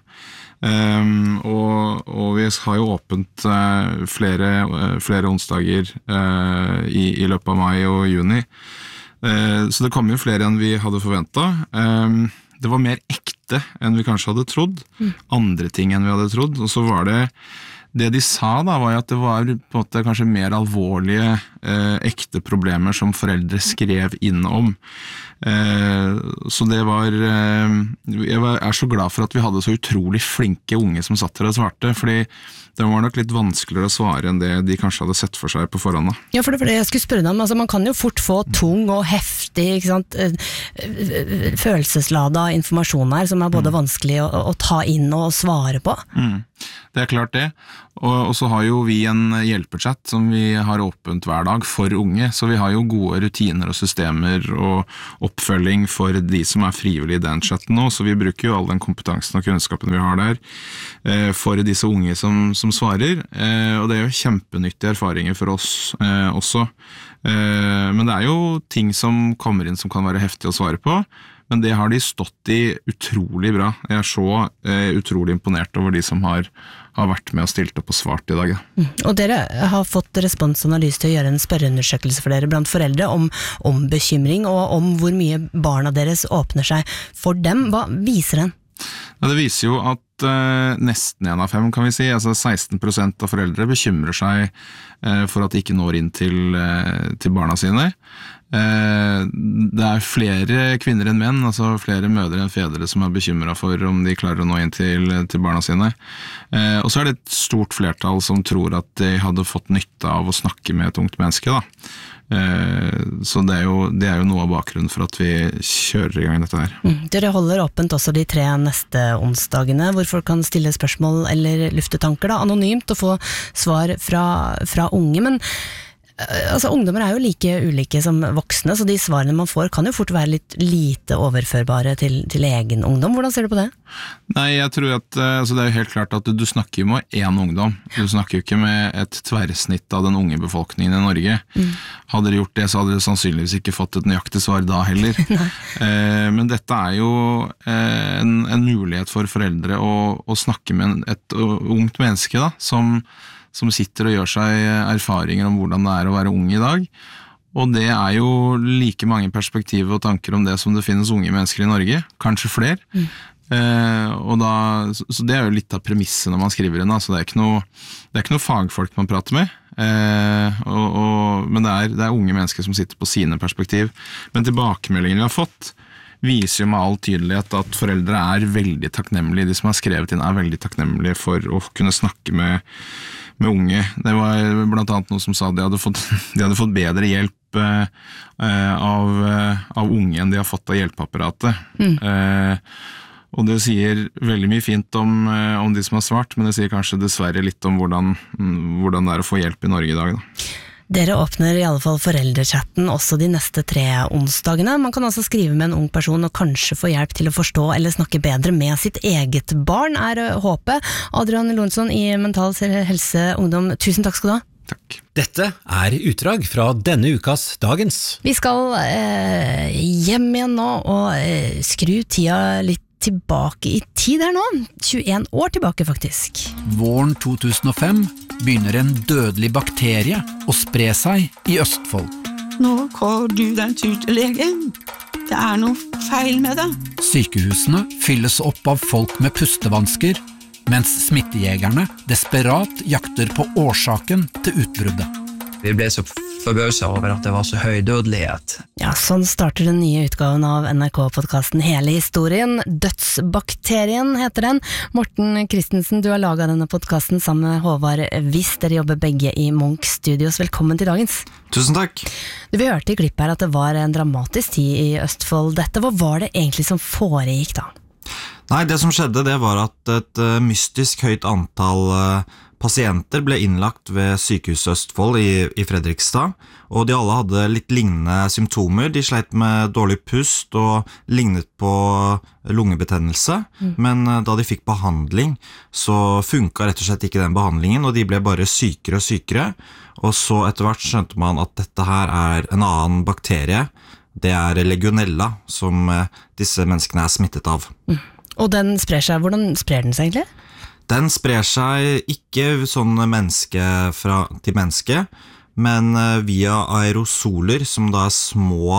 Um, og, og vi har jo åpent uh, flere, uh, flere onsdager uh, i, i løpet av mai og juni. Uh, så det kom jo flere enn vi hadde forventet. Um, det var mer ekte enn vi kanskje hadde trodd, mm. andre ting enn vi hadde trodd, og så var det det de sa da, var jo at det var på en måte kanskje mer alvorlige, eh, ekte problemer som foreldre skrev inn om. Eh, så det var, eh, jeg var, er så glad for at vi hadde så utrolig flinke unge som satt her og svarte, fordi det var nok litt vanskeligere å svare enn det de kanskje hadde sett for seg på forhånd. Da. Ja, for det var det jeg skulle spørre deg om. Altså, man kan jo fort få tung og heftig, ikke sant, følelseslada informasjon her, som er både vanskelig å, å ta inn og svare på. Mm. Det er klart det, og, og så har jo vi en hjelpechat som vi har åpent hver dag for unge, så vi har jo gode rutiner og systemer og oppfølging for de som er frivillige i den chatten nå, så vi bruker jo all den kompetansen og kunnskapen vi har der eh, for disse unge som, som svarer, eh, og det er jo kjempenyttige erfaringer for oss eh, også, eh, men det er jo ting som kommer inn som kan være heftig å svare på, men det har de stått i utrolig bra. Jeg er så eh, utrolig imponert over de som har, har vært med og stilt opp og svart i dag. Ja. Mm. Og dere har fått Respons og Analyse til å gjøre en spørreundersøkelse for dere blant foreldre om, om bekymring og om hvor mye barna deres åpner seg for dem. Hva viser den? Ja, det viser jo at eh, nesten en av fem, kan vi si, altså seksten prosent av foreldre bekymrer seg eh, for at de ikke når inn til, eh, til barna sine. Det er flere kvinner enn menn, altså flere mødre enn fedre som er bekymret for om de klarer å nå inn til, til barna sine. Og så er det et stort flertall som tror at de hadde fått nytte av å snakke med et ungt menneske, da. Så det er, jo, det er jo noe av bakgrunnen for at vi kjører i gang dette her. Mm. Dere holder åpent også de tre neste onsdagene, hvor folk kan stille spørsmål eller lufte tanker, da, anonymt, og få svar fra, fra unge, men altså, ungdommer er jo like ulike som voksne, så de svarene man får kan jo fort være litt lite overførbare til, til egen ungdom. Hvordan ser du på det? Nei, jeg tror at altså, det er jo helt klart at du, du snakker jo med én ungdom. Du snakker jo ikke med et tverrsnitt av den unge befolkningen i Norge. Mm. Hadde de gjort det, så hadde de sannsynligvis ikke fått et nøyaktig svar da heller. eh, men dette er jo eh, en, en mulighet for foreldre å, å snakke med en, et ungt menneske da, som som sitter og gjør seg erfaringer om hvordan det er å være ung i dag. Og det er jo like mange perspektiver og tanker om det som det finnes unge mennesker i Norge, kanskje flere. Mm. Eh, og da, så det er jo litt av premisset når man skriver inn, altså det er ikke noe, det er ikke noe fagfolk man prater med, eh, og, og, men det er, det er unge mennesker som sitter på sine perspektiv. Men tilbakemeldingene vi har fått, viser jo med all tydelighet at foreldre er veldig takknemlige, de som har skrevet inn er veldig takknemlige for å kunne snakke med med unge. Det var blant annet noe som sa at de hadde fått, de hadde fått bedre hjelp eh, av, av unge enn de har fått av hjelpeapparatet. Mm. Eh, og det sier veldig mye fint om, om de som har svart, men det sier kanskje dessverre litt om hvordan, hvordan det er å få hjelp i Norge i dag. Da. Dere åpner i alle fall foreldrechatten også de neste tre onsdagene. Man kan altså skrive med en ung person og kanskje få hjelp til å forstå eller snakke bedre med sitt eget barn, er håpet. Adrian Lonsson i Mental Helse Ungdom, tusen takk skal du ha. Takk. Dette er utdrag fra denne ukas Dagens. Vi skal eh, hjem igjen nå og eh, skru tida litt tilbake i tid her nå, tjueen år tilbake faktisk. Våren to tusen og fem begynner en dødelig bakterie å spre seg i Østfold. Nå går du den tur til legen. Det er noe feil med det. Sykehusene fylles opp av folk med pustevansker, mens smittejegerne desperat jakter på årsaken til utbruddet. Vi ble så forbauset over at det var så høy dødelighet. Ja, sånn starter den nye utgaven av N R K-podcasten Hele historien. Dødsbakterien heter den. Morten Christensen, du har laget denne podcasten sammen med Håvard Wiss. Dere jobber begge i Munch Studios. Velkommen til dagens. Tusen takk. Du, vi hørte i klippet her at det var en dramatisk tid i Østfold. Dette, hva var det egentlig som foregikk da? Nei, det som skjedde, det var at et uh, mystisk høyt antall uh, pasienter ble innlagt ved Sykehuset Østfold i, i Fredrikstad, og de alle hadde litt lignende symptomer. De sleit med dårlig pust og lignet på lungebetennelse, mm. men uh, da de fikk behandling, så funket rett og slett ikke den behandlingen, og de ble bare sykere og sykere, og så etter hvert skjønte man at dette her er en annen bakterie. Det er legionella som uh, disse menneskene er smittet av. Mm. Og den sprer seg, hvordan sprer den seg egentlig? Den sprer seg ikke sånn menneske fra, til menneske, men via aerosoler, som da er små,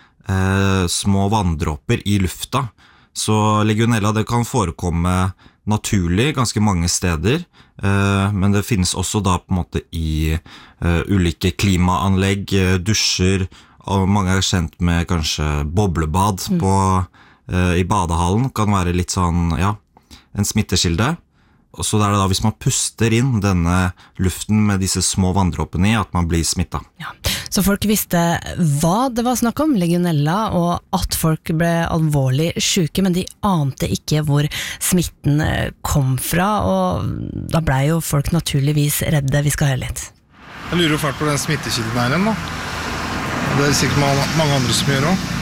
eh, små vanndråper i lufta. Så legionella det kan forekomme naturlig ganske mange steder, eh, men det finnes også da på en måte i eh, ulike klimaanlegg, dusjer, og mange er kjent med kanskje boblebad mm. på i badehallen, kan være litt sånn, ja, en smitteskilde. Og så er det da hvis man puster inn denne luften med disse små vanndråpene i, at man blir smittet. Ja. Så folk visste hva det var snakk om, legionella, og at folk ble alvorlig syke, men de ante ikke hvor smitten kom fra, og da ble jo folk naturligvis redde. Vi skal høre litt. Jeg lurer jo fælt på den smittekilden her igjen, da. Det er sikkert mange andre som gjør også.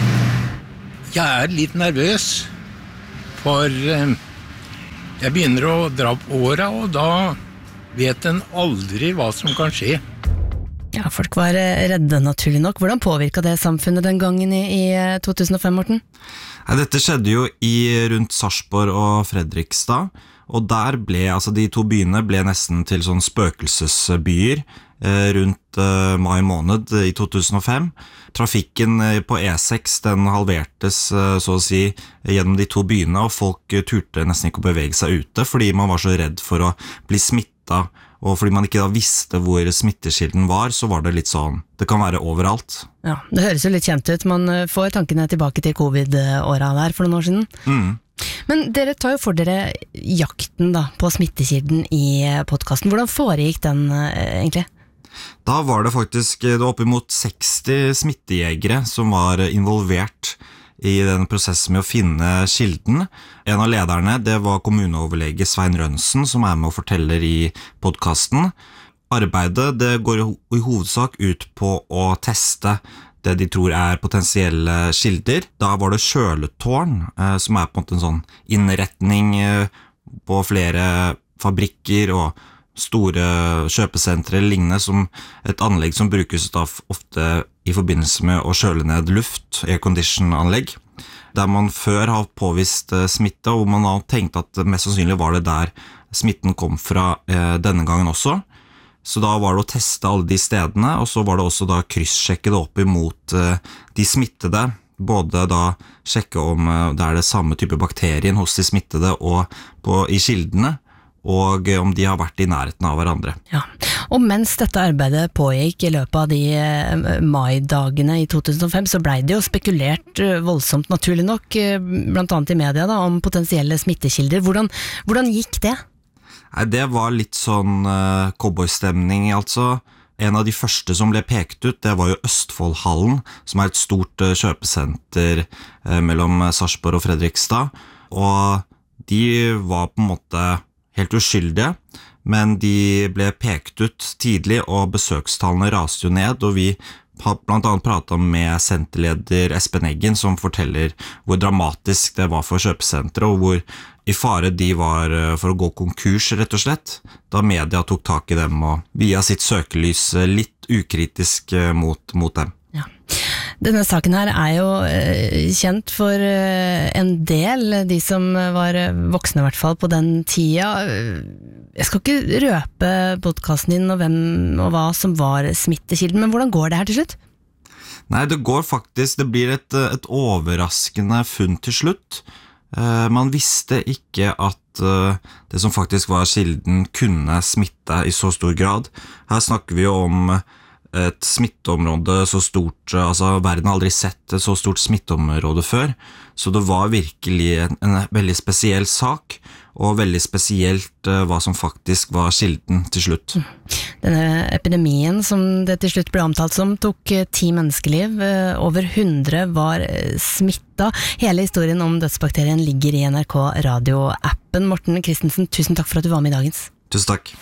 Jeg er litt nervøs, for jeg begynner å dra opp åra, og da vet en aldri hva som kan skje. Ja, folk var redde naturlig nok. Hvordan påvirket det samfunnet den gangen i, i to tusen og fem, Morten? Ja, dette skjedde jo i rundt Sarpsborg og Fredrikstad, og der ble, altså de to byene ble nesten til sånn spøkelsesbyer eh, rundt eh, mai måned i to tusen og fem. Trafikken på E seks den halvertes eh, så å si gjennom de to byene, og folk turte nesten ikke å bevege seg ute, fordi man var så redd for å bli smittet, og fordi man ikke da visste hvor smittekilden var, så var det litt sånn, det kan være overalt. Ja, det høres jo litt kjent ut. Man får tankene tilbake til covid-åra der for noen år siden. Mm. Men dere tar jo for dere jakten da, på smittekilden i podcasten. Hvordan foregikk den egentlig? Da var det faktisk det var oppimot seksti smittejegere som var involvert i den prosessen med å finne kilden. En av lederne, det var kommuneoverlege Svein Rønsen, som er med og forteller i podcasten. Arbeidet det går i hovedsak ut på å teste det de tror er potensielle kilder. Da var det kjøletårn, eh, som er på en måte en sånn innretning eh, på flere fabrikker og store kjøpesentre eller lignende, som et anlegg som brukes da ofte i forbindelse med å kjøle ned luft, aircondition-anlegg, der man før har påvist eh, smitte, og man har tenkt at mest sannsynlig var det der smitten kom fra eh, denne gangen også. Så da var det å teste alle de stedene, og så var det også da krysssjekke det opp imot uh, de smittede, både da sjekke om uh, det er det samme type bakterien hos de smittede og på, i kildene, og uh, om de har vært i nærheten av hverandre. Ja, og mens dette arbeidet pågikk i løpet av de uh, maidagene i to tusen og fem, så ble det jo spekulert uh, voldsomt naturlig nok, uh, blant annet i media da, om potensielle smittekilder. Hvordan, hvordan gikk det? Nei, det var litt sånn uh, cowboystemning, altså. En av de første som ble pekt ut, det var jo Østfoldhallen, som er et stort uh, kjøpesenter uh, mellom Sarpsborg og Fredrikstad. Og de var på en måte helt uskyldige, men de ble pekt ut tidlig, og besøkstallene raste jo ned, og vi har blant annet pratet med senterleder Espen Eggen, som forteller hvor dramatisk det var for kjøpesenteret, og hvor i fare de var for å gå konkurs, rett og slett, da media tok tak i dem og via sitt søkelys litt ukritisk mot, mot dem. Ja. Denne saken her er jo eh, kjent for eh, en del, de som var voksne i hvert fall på den tida. Jeg skal ikke røpe podcasten din og hvem og hva som var smittekilden, men hvordan går det her til slutt? Nei, det går faktisk, det blir et, et overraskende funn til slutt. Uh, man visste ikke at uh, det som faktisk var kilden kunne smitte i så stor grad. Her snakker vi jo om et smitteområde så stort, altså verden har aldri sett et så stort smitteområde før, så det var virkelig en, en veldig spesiell sak, og veldig spesielt uh, hva som faktisk var kilden til slutt. Denne epidemien som det til slutt ble omtalt som tok uh, ti menneskeliv, uh, over hundre var uh, smittet. Hele historien om dødsbakterien ligger i N R K Radio-appen. Morten Christensen, tusen takk for at du var med i dagens. Tusen takk.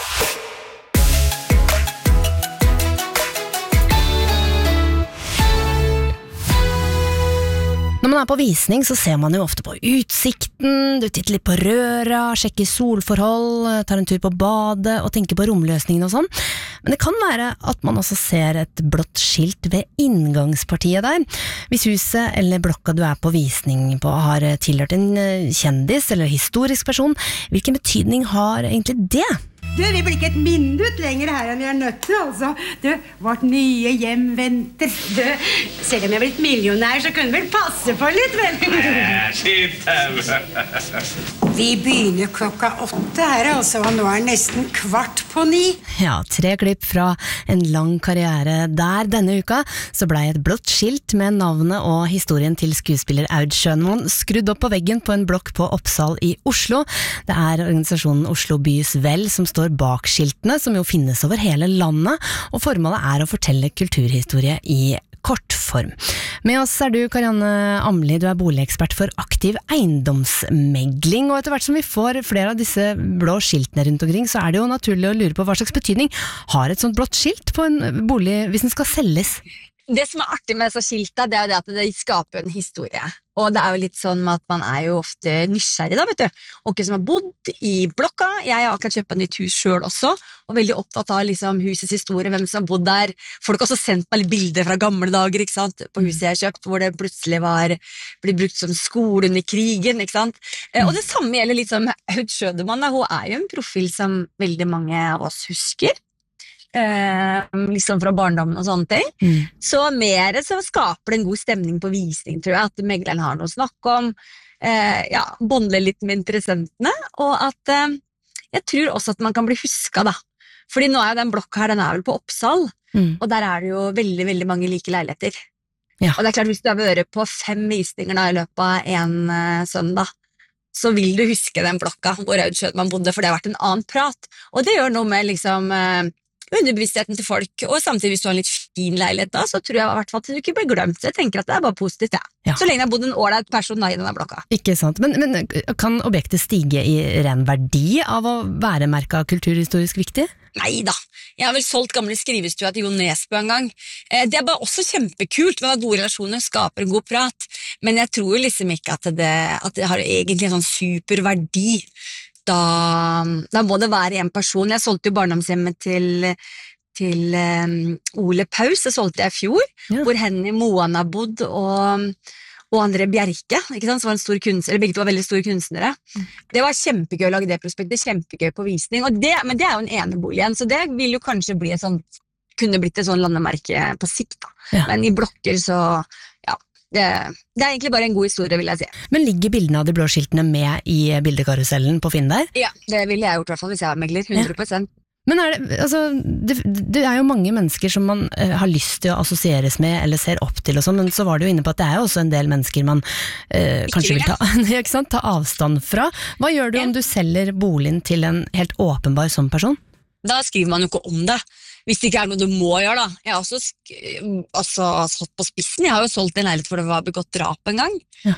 Når man er på visning, så ser man jo ofte på utsikten, du titter litt på røra, sjekker solforhold, tar en tur på badet og tenker på romløsningen og sånn. Men det kan være at man også ser et blått skilt ved inngangspartiet der. Hvis huset eller blokka du er på visning på har tilhørt en kjendis eller historisk person, hvilken betydning har egentlig det? Du, vi blir ikke et minutt lenger her enn vi er nødt til, altså. Du, vårt nye hjem venter. Du, selv om jeg er blitt millionær, så kunne vel passe på litt, vel? Skitt! Vi begynner klokka åtte her, altså, og nå er nesten kvart på ni. Ja, tre klipp fra en lang karriere der. Denne uka så ble et blått skilt med navnet og historien til skuespiller Aud Schønmoen skrudd opp på veggen på en blokk på Oppsal i Oslo. Det er organisasjonen Oslo Bys Vel som står bak skiltene, som jo finnes over hele landet, og formålet er å fortelle kulturhistorie i kortform. Med oss er du, Karianne Amli, du er boligekspert for aktiv eiendomsmegling, og etter hvert som vi får flere av disse blå skiltene rundt omkring, så er det jo naturlig å lure på hva slags betydning har et sånt blått skilt på en bolig hvis den skal selges? Det som er artig med disse skiltene, det er jo det at det skaper en historie. Og det er jo litt sånn at man er jo ofte nysgjerrig da, vet du. Og ikke som har bodd i blokka. Jeg har akkurat kjøpt et nytt hus selv også, og veldig opptatt av liksom, husets historie, hvem som har bodd der. Folk har også sendt meg litt bilder fra gamle dager, ikke sant, på huset jeg har kjøpt, hvor det plutselig var blitt brukt som skole under krigen, ikke sant. Mm. Og det samme gjelder litt som Aud Schønmoen, hun er jo en profil som veldig mange av oss husker. Eh, liksom fra barndommen og sånne ting. Mm. Så mer så skaper det en god stemning på visning, tror jeg, at megleren har noe å snakke om, eh, ja, bondle litt med interessentene, og at eh, jeg tror også at man kan bli husket da. Fordi nå er jo den blokka her, den er vel på Oppsal, mm. og der er det jo veldig, veldig mange like leiligheter. Ja. Og det er klart, hvis du har vært på fem visninger da, i løpet av en uh, søndag, så vil du huske den blokka hvor Aud Schønmoen bodde, for det har vært en annen prat. Og det gjør noe med liksom uh, underbevisstheten til folk, og samtidig hvis du har en litt fin leilighet da, så tror jeg i hvert fall at du ikke blir glemt, så jeg tenker at det er bare positivt, ja. Ja. Så lenge jeg har bodd en ålreit person da i denne blokka. Ikke sant, men, men kan objektet stige i ren verdi av å være merket kulturhistorisk viktig? Neida, jeg har vel solgt gamle skrivestua til Jon Nesbø en gang. Det er bare også kjempekult, med gode relasjoner skaper en god prat, men jeg tror liksom ikke at det, at det har egentlig en sånn superverdi. Da, da må det være en person. Jeg solgte jo barndomshjemmet til, til um, Ole Paus, det solgte jeg i fjor, ja. Hvor Henny Moan har bodd, og, og André Bjerke, ikke sant, som var en stor kunstner, eller begge to var veldig store kunstnere. Mm. Det var kjempegøy å lage det prospektet, kjempegøy på visning, og det, men det er jo en enebolig igjen, så det vil jo kanskje bli et sånt, kunne blitt et sånn landemerke på sikt, da. Ja. Men i blokker så, ja, Det, det er egentlig bare en god historie, vil jeg si. Men ligger bildene av de blå skiltene med i bildekarusellen på Finn der? Ja, det ville jeg gjort i hvert fall hvis jeg var megler, hundre prosent. Ja. Men er det, altså, det, det er jo mange mennesker som man uh, har lyst til å assosieres med eller ser opp til og sånn, men så var det jo inne på at det er jo også en del mennesker man uh, kanskje vil ta, ikke sant, ta avstand fra. Hva gjør du ja. Om du selger boligen til en helt åpenbar sånn person? Da skriver man jo ikke om det. Hvis det ikke er noe du må gjøre, da. Jeg har også altså, satt på spissen. Jeg har jo solgt en leilighet for det var begått drap en gang. Ja.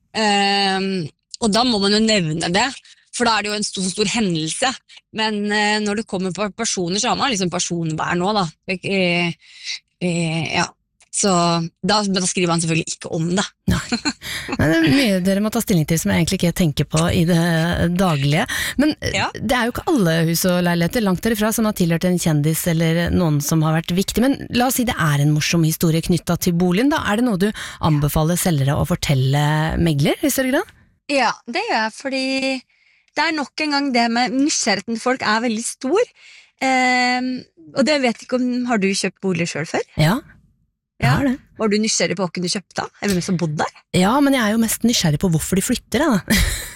Um, og da må man jo nevne det, for da er det jo en stor, stor hendelse. Men uh, når det kommer på personer, så har man liksom personvern nå, da. Uh, uh, ja. Så da, da skriver man selvfølgelig ikke om det. Nei. Det er mye dere må ta stilling til som jeg egentlig ikke tenker på i det daglige. Men ja. Det er jo ikke alle hus og leiligheter langt derifra som har tilhørt en kjendis eller noen som har vært viktig. Men la oss si det er en morsom historie knyttet til boligen. Da er det noe du anbefaler selgere å fortelle megler i større grad? Ja, det gjør jeg, fordi det er nok en gang det med nysgjerrigheten til folk er veldig stor. Eh, og det vet ikke om, har du kjøpt bolig selv før? Ja. Ja. Var du nysgjerrig på hvem du kjøpte? Er det hvem som bodde der? Ja, men jeg er jo mest nysgjerrig på hvorfor de flytter da.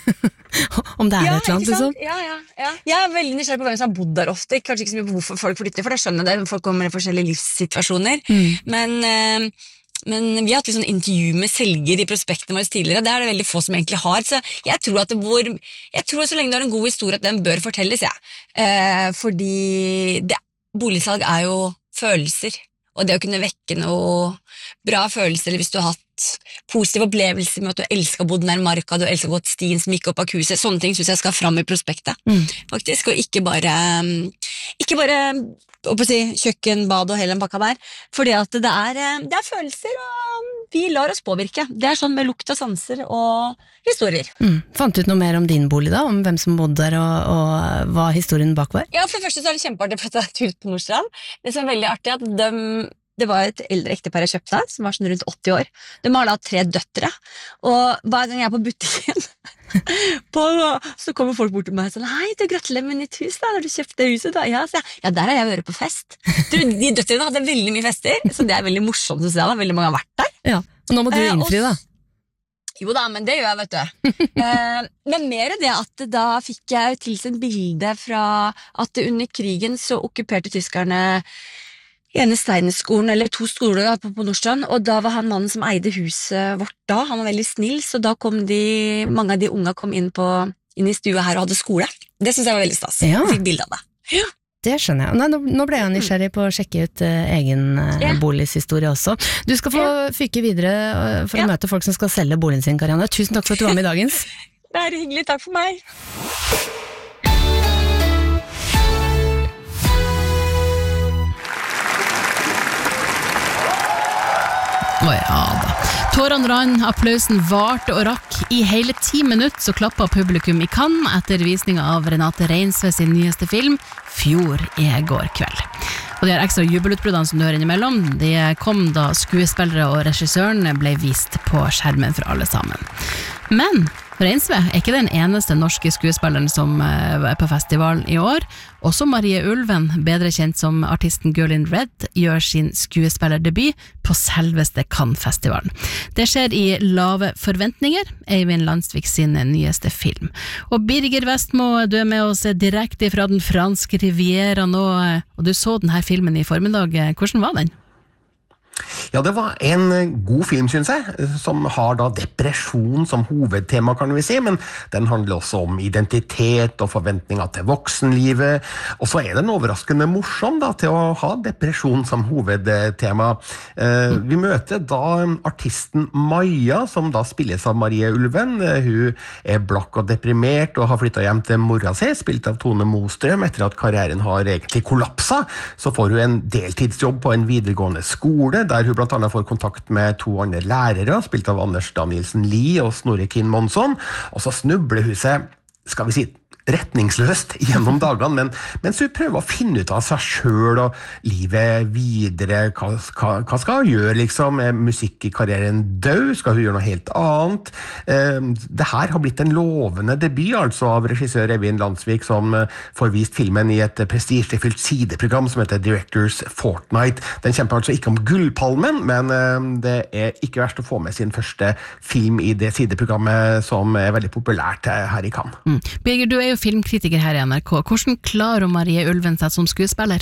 Om det er ja, et eller annet liksom. Ja, ja, ja. Jeg er veldig nysgjerrig på hvem som har bodd der ofte. Kanskje ikke så mye på hvorfor folk flytter, for det skjønner jeg det. Folk kommer i forskjellige livssituasjoner. Mm. Men, øh, men vi har hatt litt sånn intervju med selger i prospektene våre tidligere. Det er det veldig få som egentlig har. Så jeg tror at det hvor, jeg tror at så lenge du har en god historie, at den bør fortelles, ja. Eh, fordi det, boligsalg er jo følelser. Og det å kunne vekke noe bra følelser, eller hvis du har hatt positive opplevelser med at du elsker å bo nær marka, du elsker å gå til stien som gikk opp av huset, sånne ting synes jeg skal fram i prospektet, mm. faktisk, og ikke bare, ikke bare å si, kjøkken, bad og hele den pakka der, fordi at det er, det er følelser, og vi lar oss påvirke. Det er sånn med lukt og sanser og historier. Mm. Fant du ut noe mer om din bolig da, om hvem som bodde der, og, og hva historien bak var? Ja, for det første så er det kjempeartig for at det er et hus på Nordstrand. Det som er veldig artig er at de, det var et eldre ektepar jeg kjøpte her, som var sånn rundt åtti år. De har da tre døtre, og hver gang jeg er på butikken, på, så kommer folk bort til meg og sånn, hei, du gratulerer med nytt hus da, har du kjøpt det huset da? Ja, så jeg, ja, der har jeg vært på fest. De døtrene hadde veldig mye fester, så det er veldig morsomt å se da, veldig mange har vært der. Ja, og nå må du innfri da. Jo da, men det gjør jeg, vet du. eh, men mer det at da fikk jeg tilsendt bilde fra at under krigen så okkuperte tyskerne ene Steinerskolen, eller to skoler på, på Nordstrand, og da var han mannen som eide huset vårt da, han var veldig snill, så da kom de, mange av de unga kom inn, på, inn i stua her og hadde skole. Det synes jeg var veldig stas. Ja. Jeg fikk bilde av det. Ja. Det skjønner jeg. Nei, nå, nå ble jeg nysgjerrig på å sjekke ut uh, egen uh, Ja. boligshistorie også. Du skal få fyke videre uh, for å møte folk som skal selge boligen sin, Karianne. Tusen takk for at du var med i dagens. Det er hyggelig, takk for meg. Å ja da. Tårene rann, applausen varte og rakk. I hele ti minutter så klappet publikum i Cannes etter visningen av Renate Reinsve sin nyeste film, Fjord i går kveld. Og de her ekstra jubelutbruddene som du hører innimellom, de kom da skuespillere og regissøren ble vist på skjermen for alle sammen. Men Reinsve er ikke den eneste norske skuespilleren som er på festival i år. Også Marie Ulven, bedre kjent som artisten Girl in Red, gjør sin skuespillerdebut på selveste Cannes-festivalen. Det skjer i Lave forventninger, Eivind Landsvik sin nyeste film. Og Birger Vestmo, du er med oss direkte fra den franske riviera nå, og du så denne filmen i formiddag. Hvordan var den? Ja, det var en god film, synes jeg, som har da depresjon som hovedtema, kan vi si, men den handler også om identitet og forventninger til voksenlivet, og så er den overraskende morsom da, til å ha depresjon som hovedtema. Eh, vi møter da artisten Maja, som da spilles av Marie Ulven. Hun er blakk og deprimert og har flyttet hjem til mora si, spilt av Tone Mostrøm. Etter at karrieren har egentlig kollapset, så får hun en deltidsjobb på en videregående skole, der hun blant annet får kontakt med to andre lærere, spilt av Anders Danielsen Lie og Snorre Kinn Monsson, og så snubler hun seg, skal vi si, retningsløst gjennom dagene, men mens hun prøver å finne ut av seg selv og livet videre, hva, hva, hva skal hun gjøre liksom, er musikkarrieren død, skal hun gjøre noe helt annet? Eh, det her har blitt en lovende debut, altså av regissør Eivind Landsvik, som eh, får vist filmen i et prestisjefylt sideprogram som heter Directors Fortnight. Den kjemper altså ikke om Gullpalmen, men eh, det er ikke verst å få med sin første film i det sideprogrammet som er veldig populært eh, her i Cannes. Mm. Birger, du er jo filmkritiker her i N R K. Hvordan klarer Marie Ulven seg som skuespiller?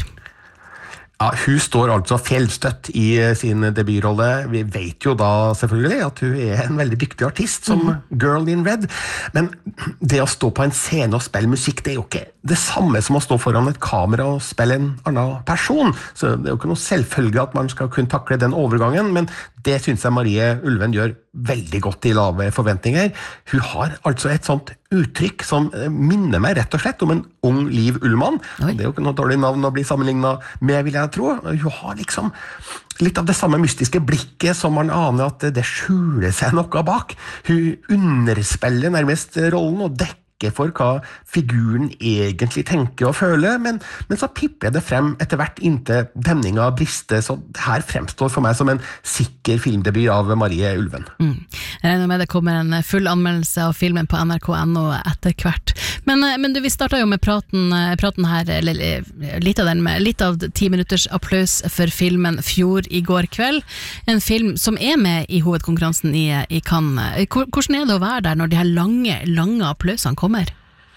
Ja, hun står altså fjellstøtt i sin debutrolle. Vi vet jo da selvfølgelig at hun er en veldig dyktig artist som mm. Girl in Red, men det å stå på en scene og spille musikk, det er jo ikke det samme som å stå foran et kamera og spille en annen person, så det er jo ikke noe selvfølgelig at man skal kunne takle den overgangen, men det synes jeg Marie Ulven gjør veldig godt i Lave forventninger. Hun har altså et sånt uttrykk som minner meg rett og slett om en ung Liv Ullmann. Det er jo ikke noe dårlig navn å bli sammenlignet med, vil jeg tro. Hun har liksom litt av det samme mystiske blikket som man aner at det skjuler seg noe bak. Hun underspiller nærmest rollen og dekker for hva figuren egentlig tenker og føler, men, men så pipper det frem etter hvert inntil demninga brister, så det her fremstår for meg som en sikker filmdebut av Marie Ulven. Mm. Jeg regner med det kommer en full anmeldelse av filmen på N R K punkt N O etter hvert. Men, men du, vi startet jo med praten, praten her, eller litt av den, med litt av ti minutters applaus for filmen Fjord i går kveld. En film som er med i hovedkonkurransen i, i Cannes. Hvordan er det å være der når de her lange, lange applausene kommer?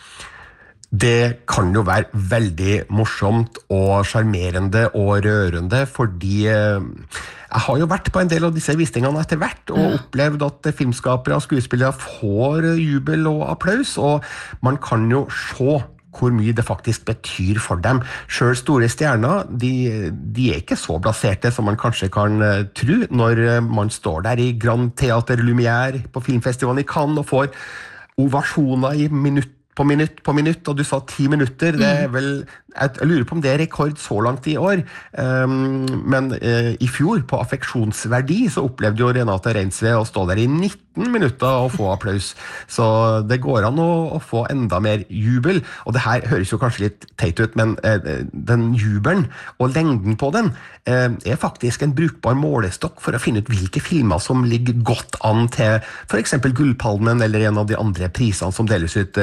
Det kan jo være veldig morsomt og charmerende og rørende, fordi jeg har jo vært på en del av disse visningene etter hvert, og ja. opplevd at filmskapere og skuespillere får jubel og applaus, og man kan jo se hvor mye det faktisk betyr for dem. Selv store stjerner, de, de er ikke så blaserte som man kanskje kan uh, tro, når man står der i Grand Theater Lumière på filmfestivalen i Cannes og får ovasjoner i minutt på minutt på minutt, og du sa ti minutter, det er vel, jeg lurer på om det er rekord så langt i år, um, men uh, i fjor, på affeksjonsverdi, så opplevde jo Renate Reinsve å stå der i nitten minutter og få applaus, så det går an å, å få enda mer jubel, og det her høres jo kanskje litt teit ut, men uh, den jubelen og lengden på den uh, er faktisk en brukbar målestokk for å finne ut hvilke filmer som ligger godt an til for eksempel Gullpalmen eller en av de andre prisene som deles ut uh, på lørdag.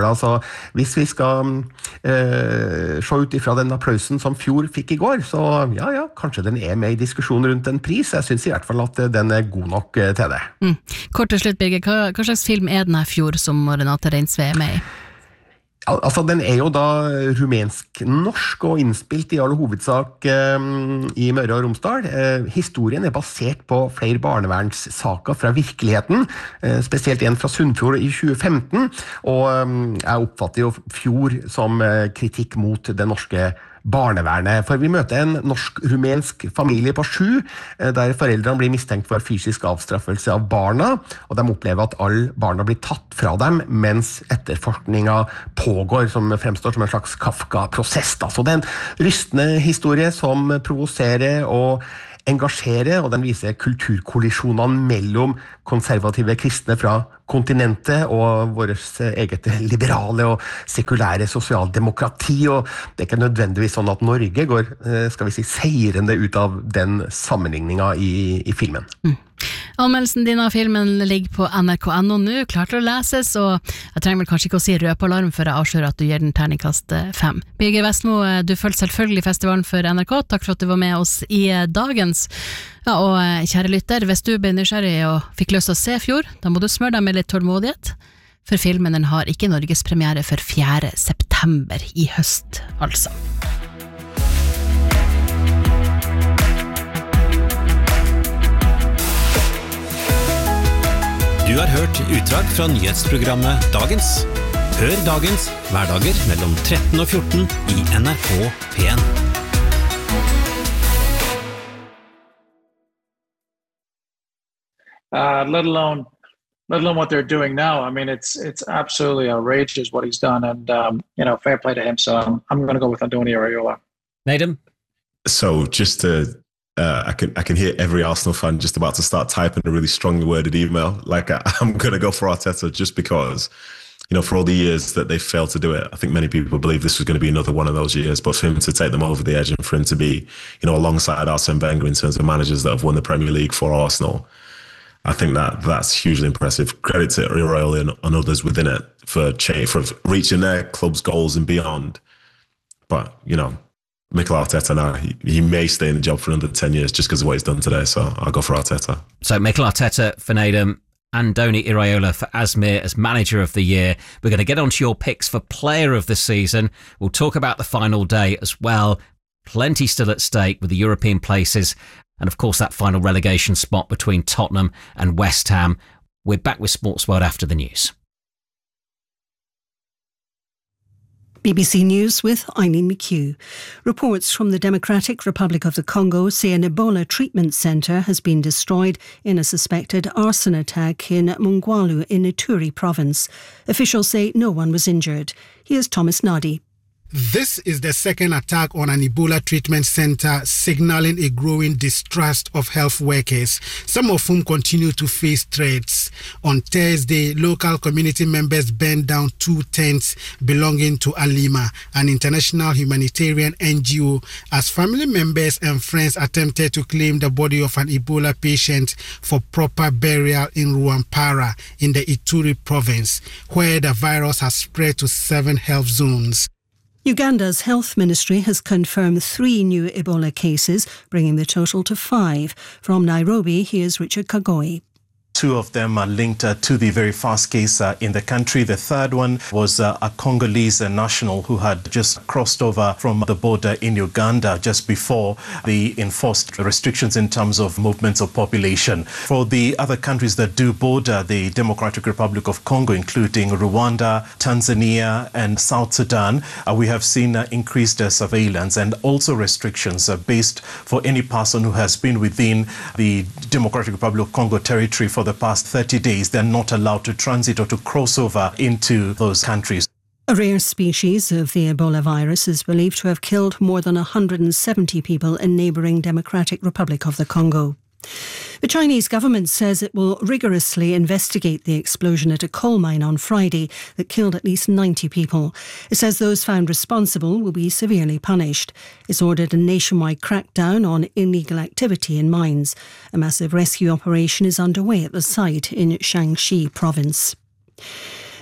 årene. Så hvis vi skal uh, se ut ifra den applausen som Fjord fikk i går, så ja, ja, kanskje den er med i diskusjonen rundt en pris. Jeg synes i hvert fall at den er god nok uh, til det. Mm. Kort til slutt, Birger, hva, hva slags film er den her Fjord som Renate Reinsve er med i? Altså, den er jo da rumensk-norsk og innspilt i all hovedsak eh, i Møre og Romsdal. Eh, historien er basert på flere barnevernssaker fra virkeligheten, eh, spesielt en fra Sunnfjord i tjue femten, og eh, jeg oppfatter jo Fjord som eh, kritikk mot det norske barnevernet, for vi møter en norsk-rumensk familie på sju, der foreldrene blir mistenkt for fysisk avstraffelse av barna, og de opplever at alle barna blir tatt fra dem, mens etterforskninga pågår, som fremstår som en slags Kafka-prosess. Så det er en rystende historie som provoserer og engasjerer, og den viser kulturkollisjonene mellom konservative kristne fra kontinentet og vårt eget liberale og sekulære sosialdemokrati, og det er ikke nødvendigvis sånn at Norge går, skal vi si, seirende ut av den sammenligninga i, i filmen. Mm. Anmeldelsen din av filmen ligger på N R K punktum N O nå, klart å leses, og jeg trenger vel kanskje ikke å si røpalarm før jeg avslører at du gir den terningkast fem. Birger Vestmo, du følger selvfølgelig festivalen for N R K, takk for at du var med oss i dagens. Ja, og kjære lytter, hvis du ble nysgjerrig og fikk lyst til å se Fjord, da må du smøre deg med litt tålmodighet, for filmen den har ikke Norges premiere for fjerde september i høst, altså. Du har hørt utdrag fra nyhetsprogrammet Dagens. Hør Dagens hverdager mellom tretten og fjorten i N R K P en. Uh, let alone, let alone what they're doing now. I mean, it's it's absolutely outrageous what he's done, and um, you know, fair play to him. So I'm I'm going to go with Andoni Iraola. Nathan? So just to, uh, I can I can hear every Arsenal fan just about to start typing a really strongly worded email. Like I, I'm going to go for Arteta just because, you know, for all the years that they failed to do it, I think many people believe this was going to be another one of those years. But for him to take them over the edge and for him to be, you know, alongside Arsene Wenger in terms of managers that have won the Premier League for Arsenal, I think that that's hugely impressive. Credit to Iraola and, and others within it for for reaching their club's goals and beyond. But, you know, Mikel Arteta now, he, he may stay in the job for another ten years just because of what he's done today. So I'll go for Arteta. So Mikel Arteta for Nadem, Andoni Iraola for Asmir as Manager of the Year. We're going to get onto your picks for Player of the Season. We'll talk about the final day as well. Plenty still at stake with the European places. And of course, that final relegation spot between Tottenham and West Ham. We're back with Sports World after the news. B B C News with Eileen McHugh. Reports from the Democratic Republic of the Congo say an Ebola treatment centre has been destroyed in a suspected arson attack in Mungwalu in Ituri province. Officials say no one was injured. Here's Thomas Nadi. This is the second attack on an Ebola treatment center, signaling a growing distrust of health workers, some of whom continue to face threats. On Thursday, local community members burned down two tents belonging to Alima, an international humanitarian N G O, as family members and friends attempted to claim the body of an Ebola patient for proper burial in Ruampara in the Ituri province, where the virus has spread to seven health zones. Uganda's health ministry has confirmed three new Ebola cases, bringing the total to five. From Nairobi, here's Richard Kagoi. Two of them are linked uh, to the very first case uh, in the country. The third one was uh, a Congolese uh, national who had just crossed over from the border in Uganda just before the enforced restrictions in terms of movements of population. For the other countries that do border the Democratic Republic of Congo, including Rwanda, Tanzania, and South Sudan, uh, we have seen uh, increased uh, surveillance and also restrictions uh, based for any person who has been within the Democratic Republic of Congo territory for the past thirty days. They're not allowed to transit or to cross over into those countries. A rare species of the Ebola virus is believed to have killed more than one hundred seventy people in neighbouring Democratic Republic of the Congo. The Chinese government says it will rigorously investigate the explosion at a coal mine on Friday that killed at least ninety people. It says those found responsible will be severely punished. It's ordered a nationwide crackdown on illegal activity in mines. A massive rescue operation is underway at the site in Shaanxi province.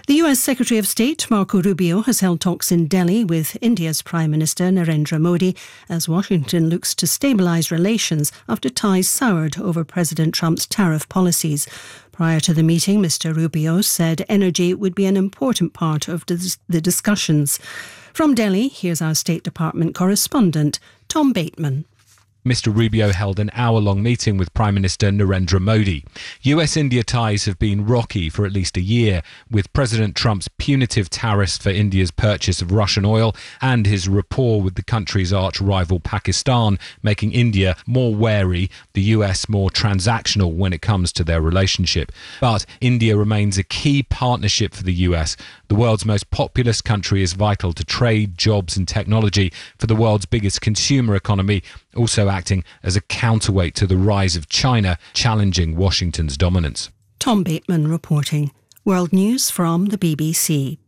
The U S Secretary of State, Marco Rubio, has held talks in Delhi with India's Prime Minister Narendra Modi as Washington looks to stabilise relations after ties soured over President Trump's tariff policies. Prior to the meeting, Mister Rubio said energy would be an important part of the discussions. From Delhi, here's our State Department correspondent, Tom Bateman. Mister Rubio held an hour-long meeting with Prime Minister Narendra Modi. U S-India ties have been rocky for at least a year, with President Trump's punitive tariffs for India's purchase of Russian oil and his rapport with the country's arch-rival Pakistan making India more wary, the U S more transactional when it comes to their relationship. But India remains a key partnership for the U S. The world's most populous country is vital to trade, jobs and technology for the world's biggest consumer economy, also acting as a counterweight to the rise of China, challenging Washington's dominance. Tom Bateman reporting. World News from the B B C.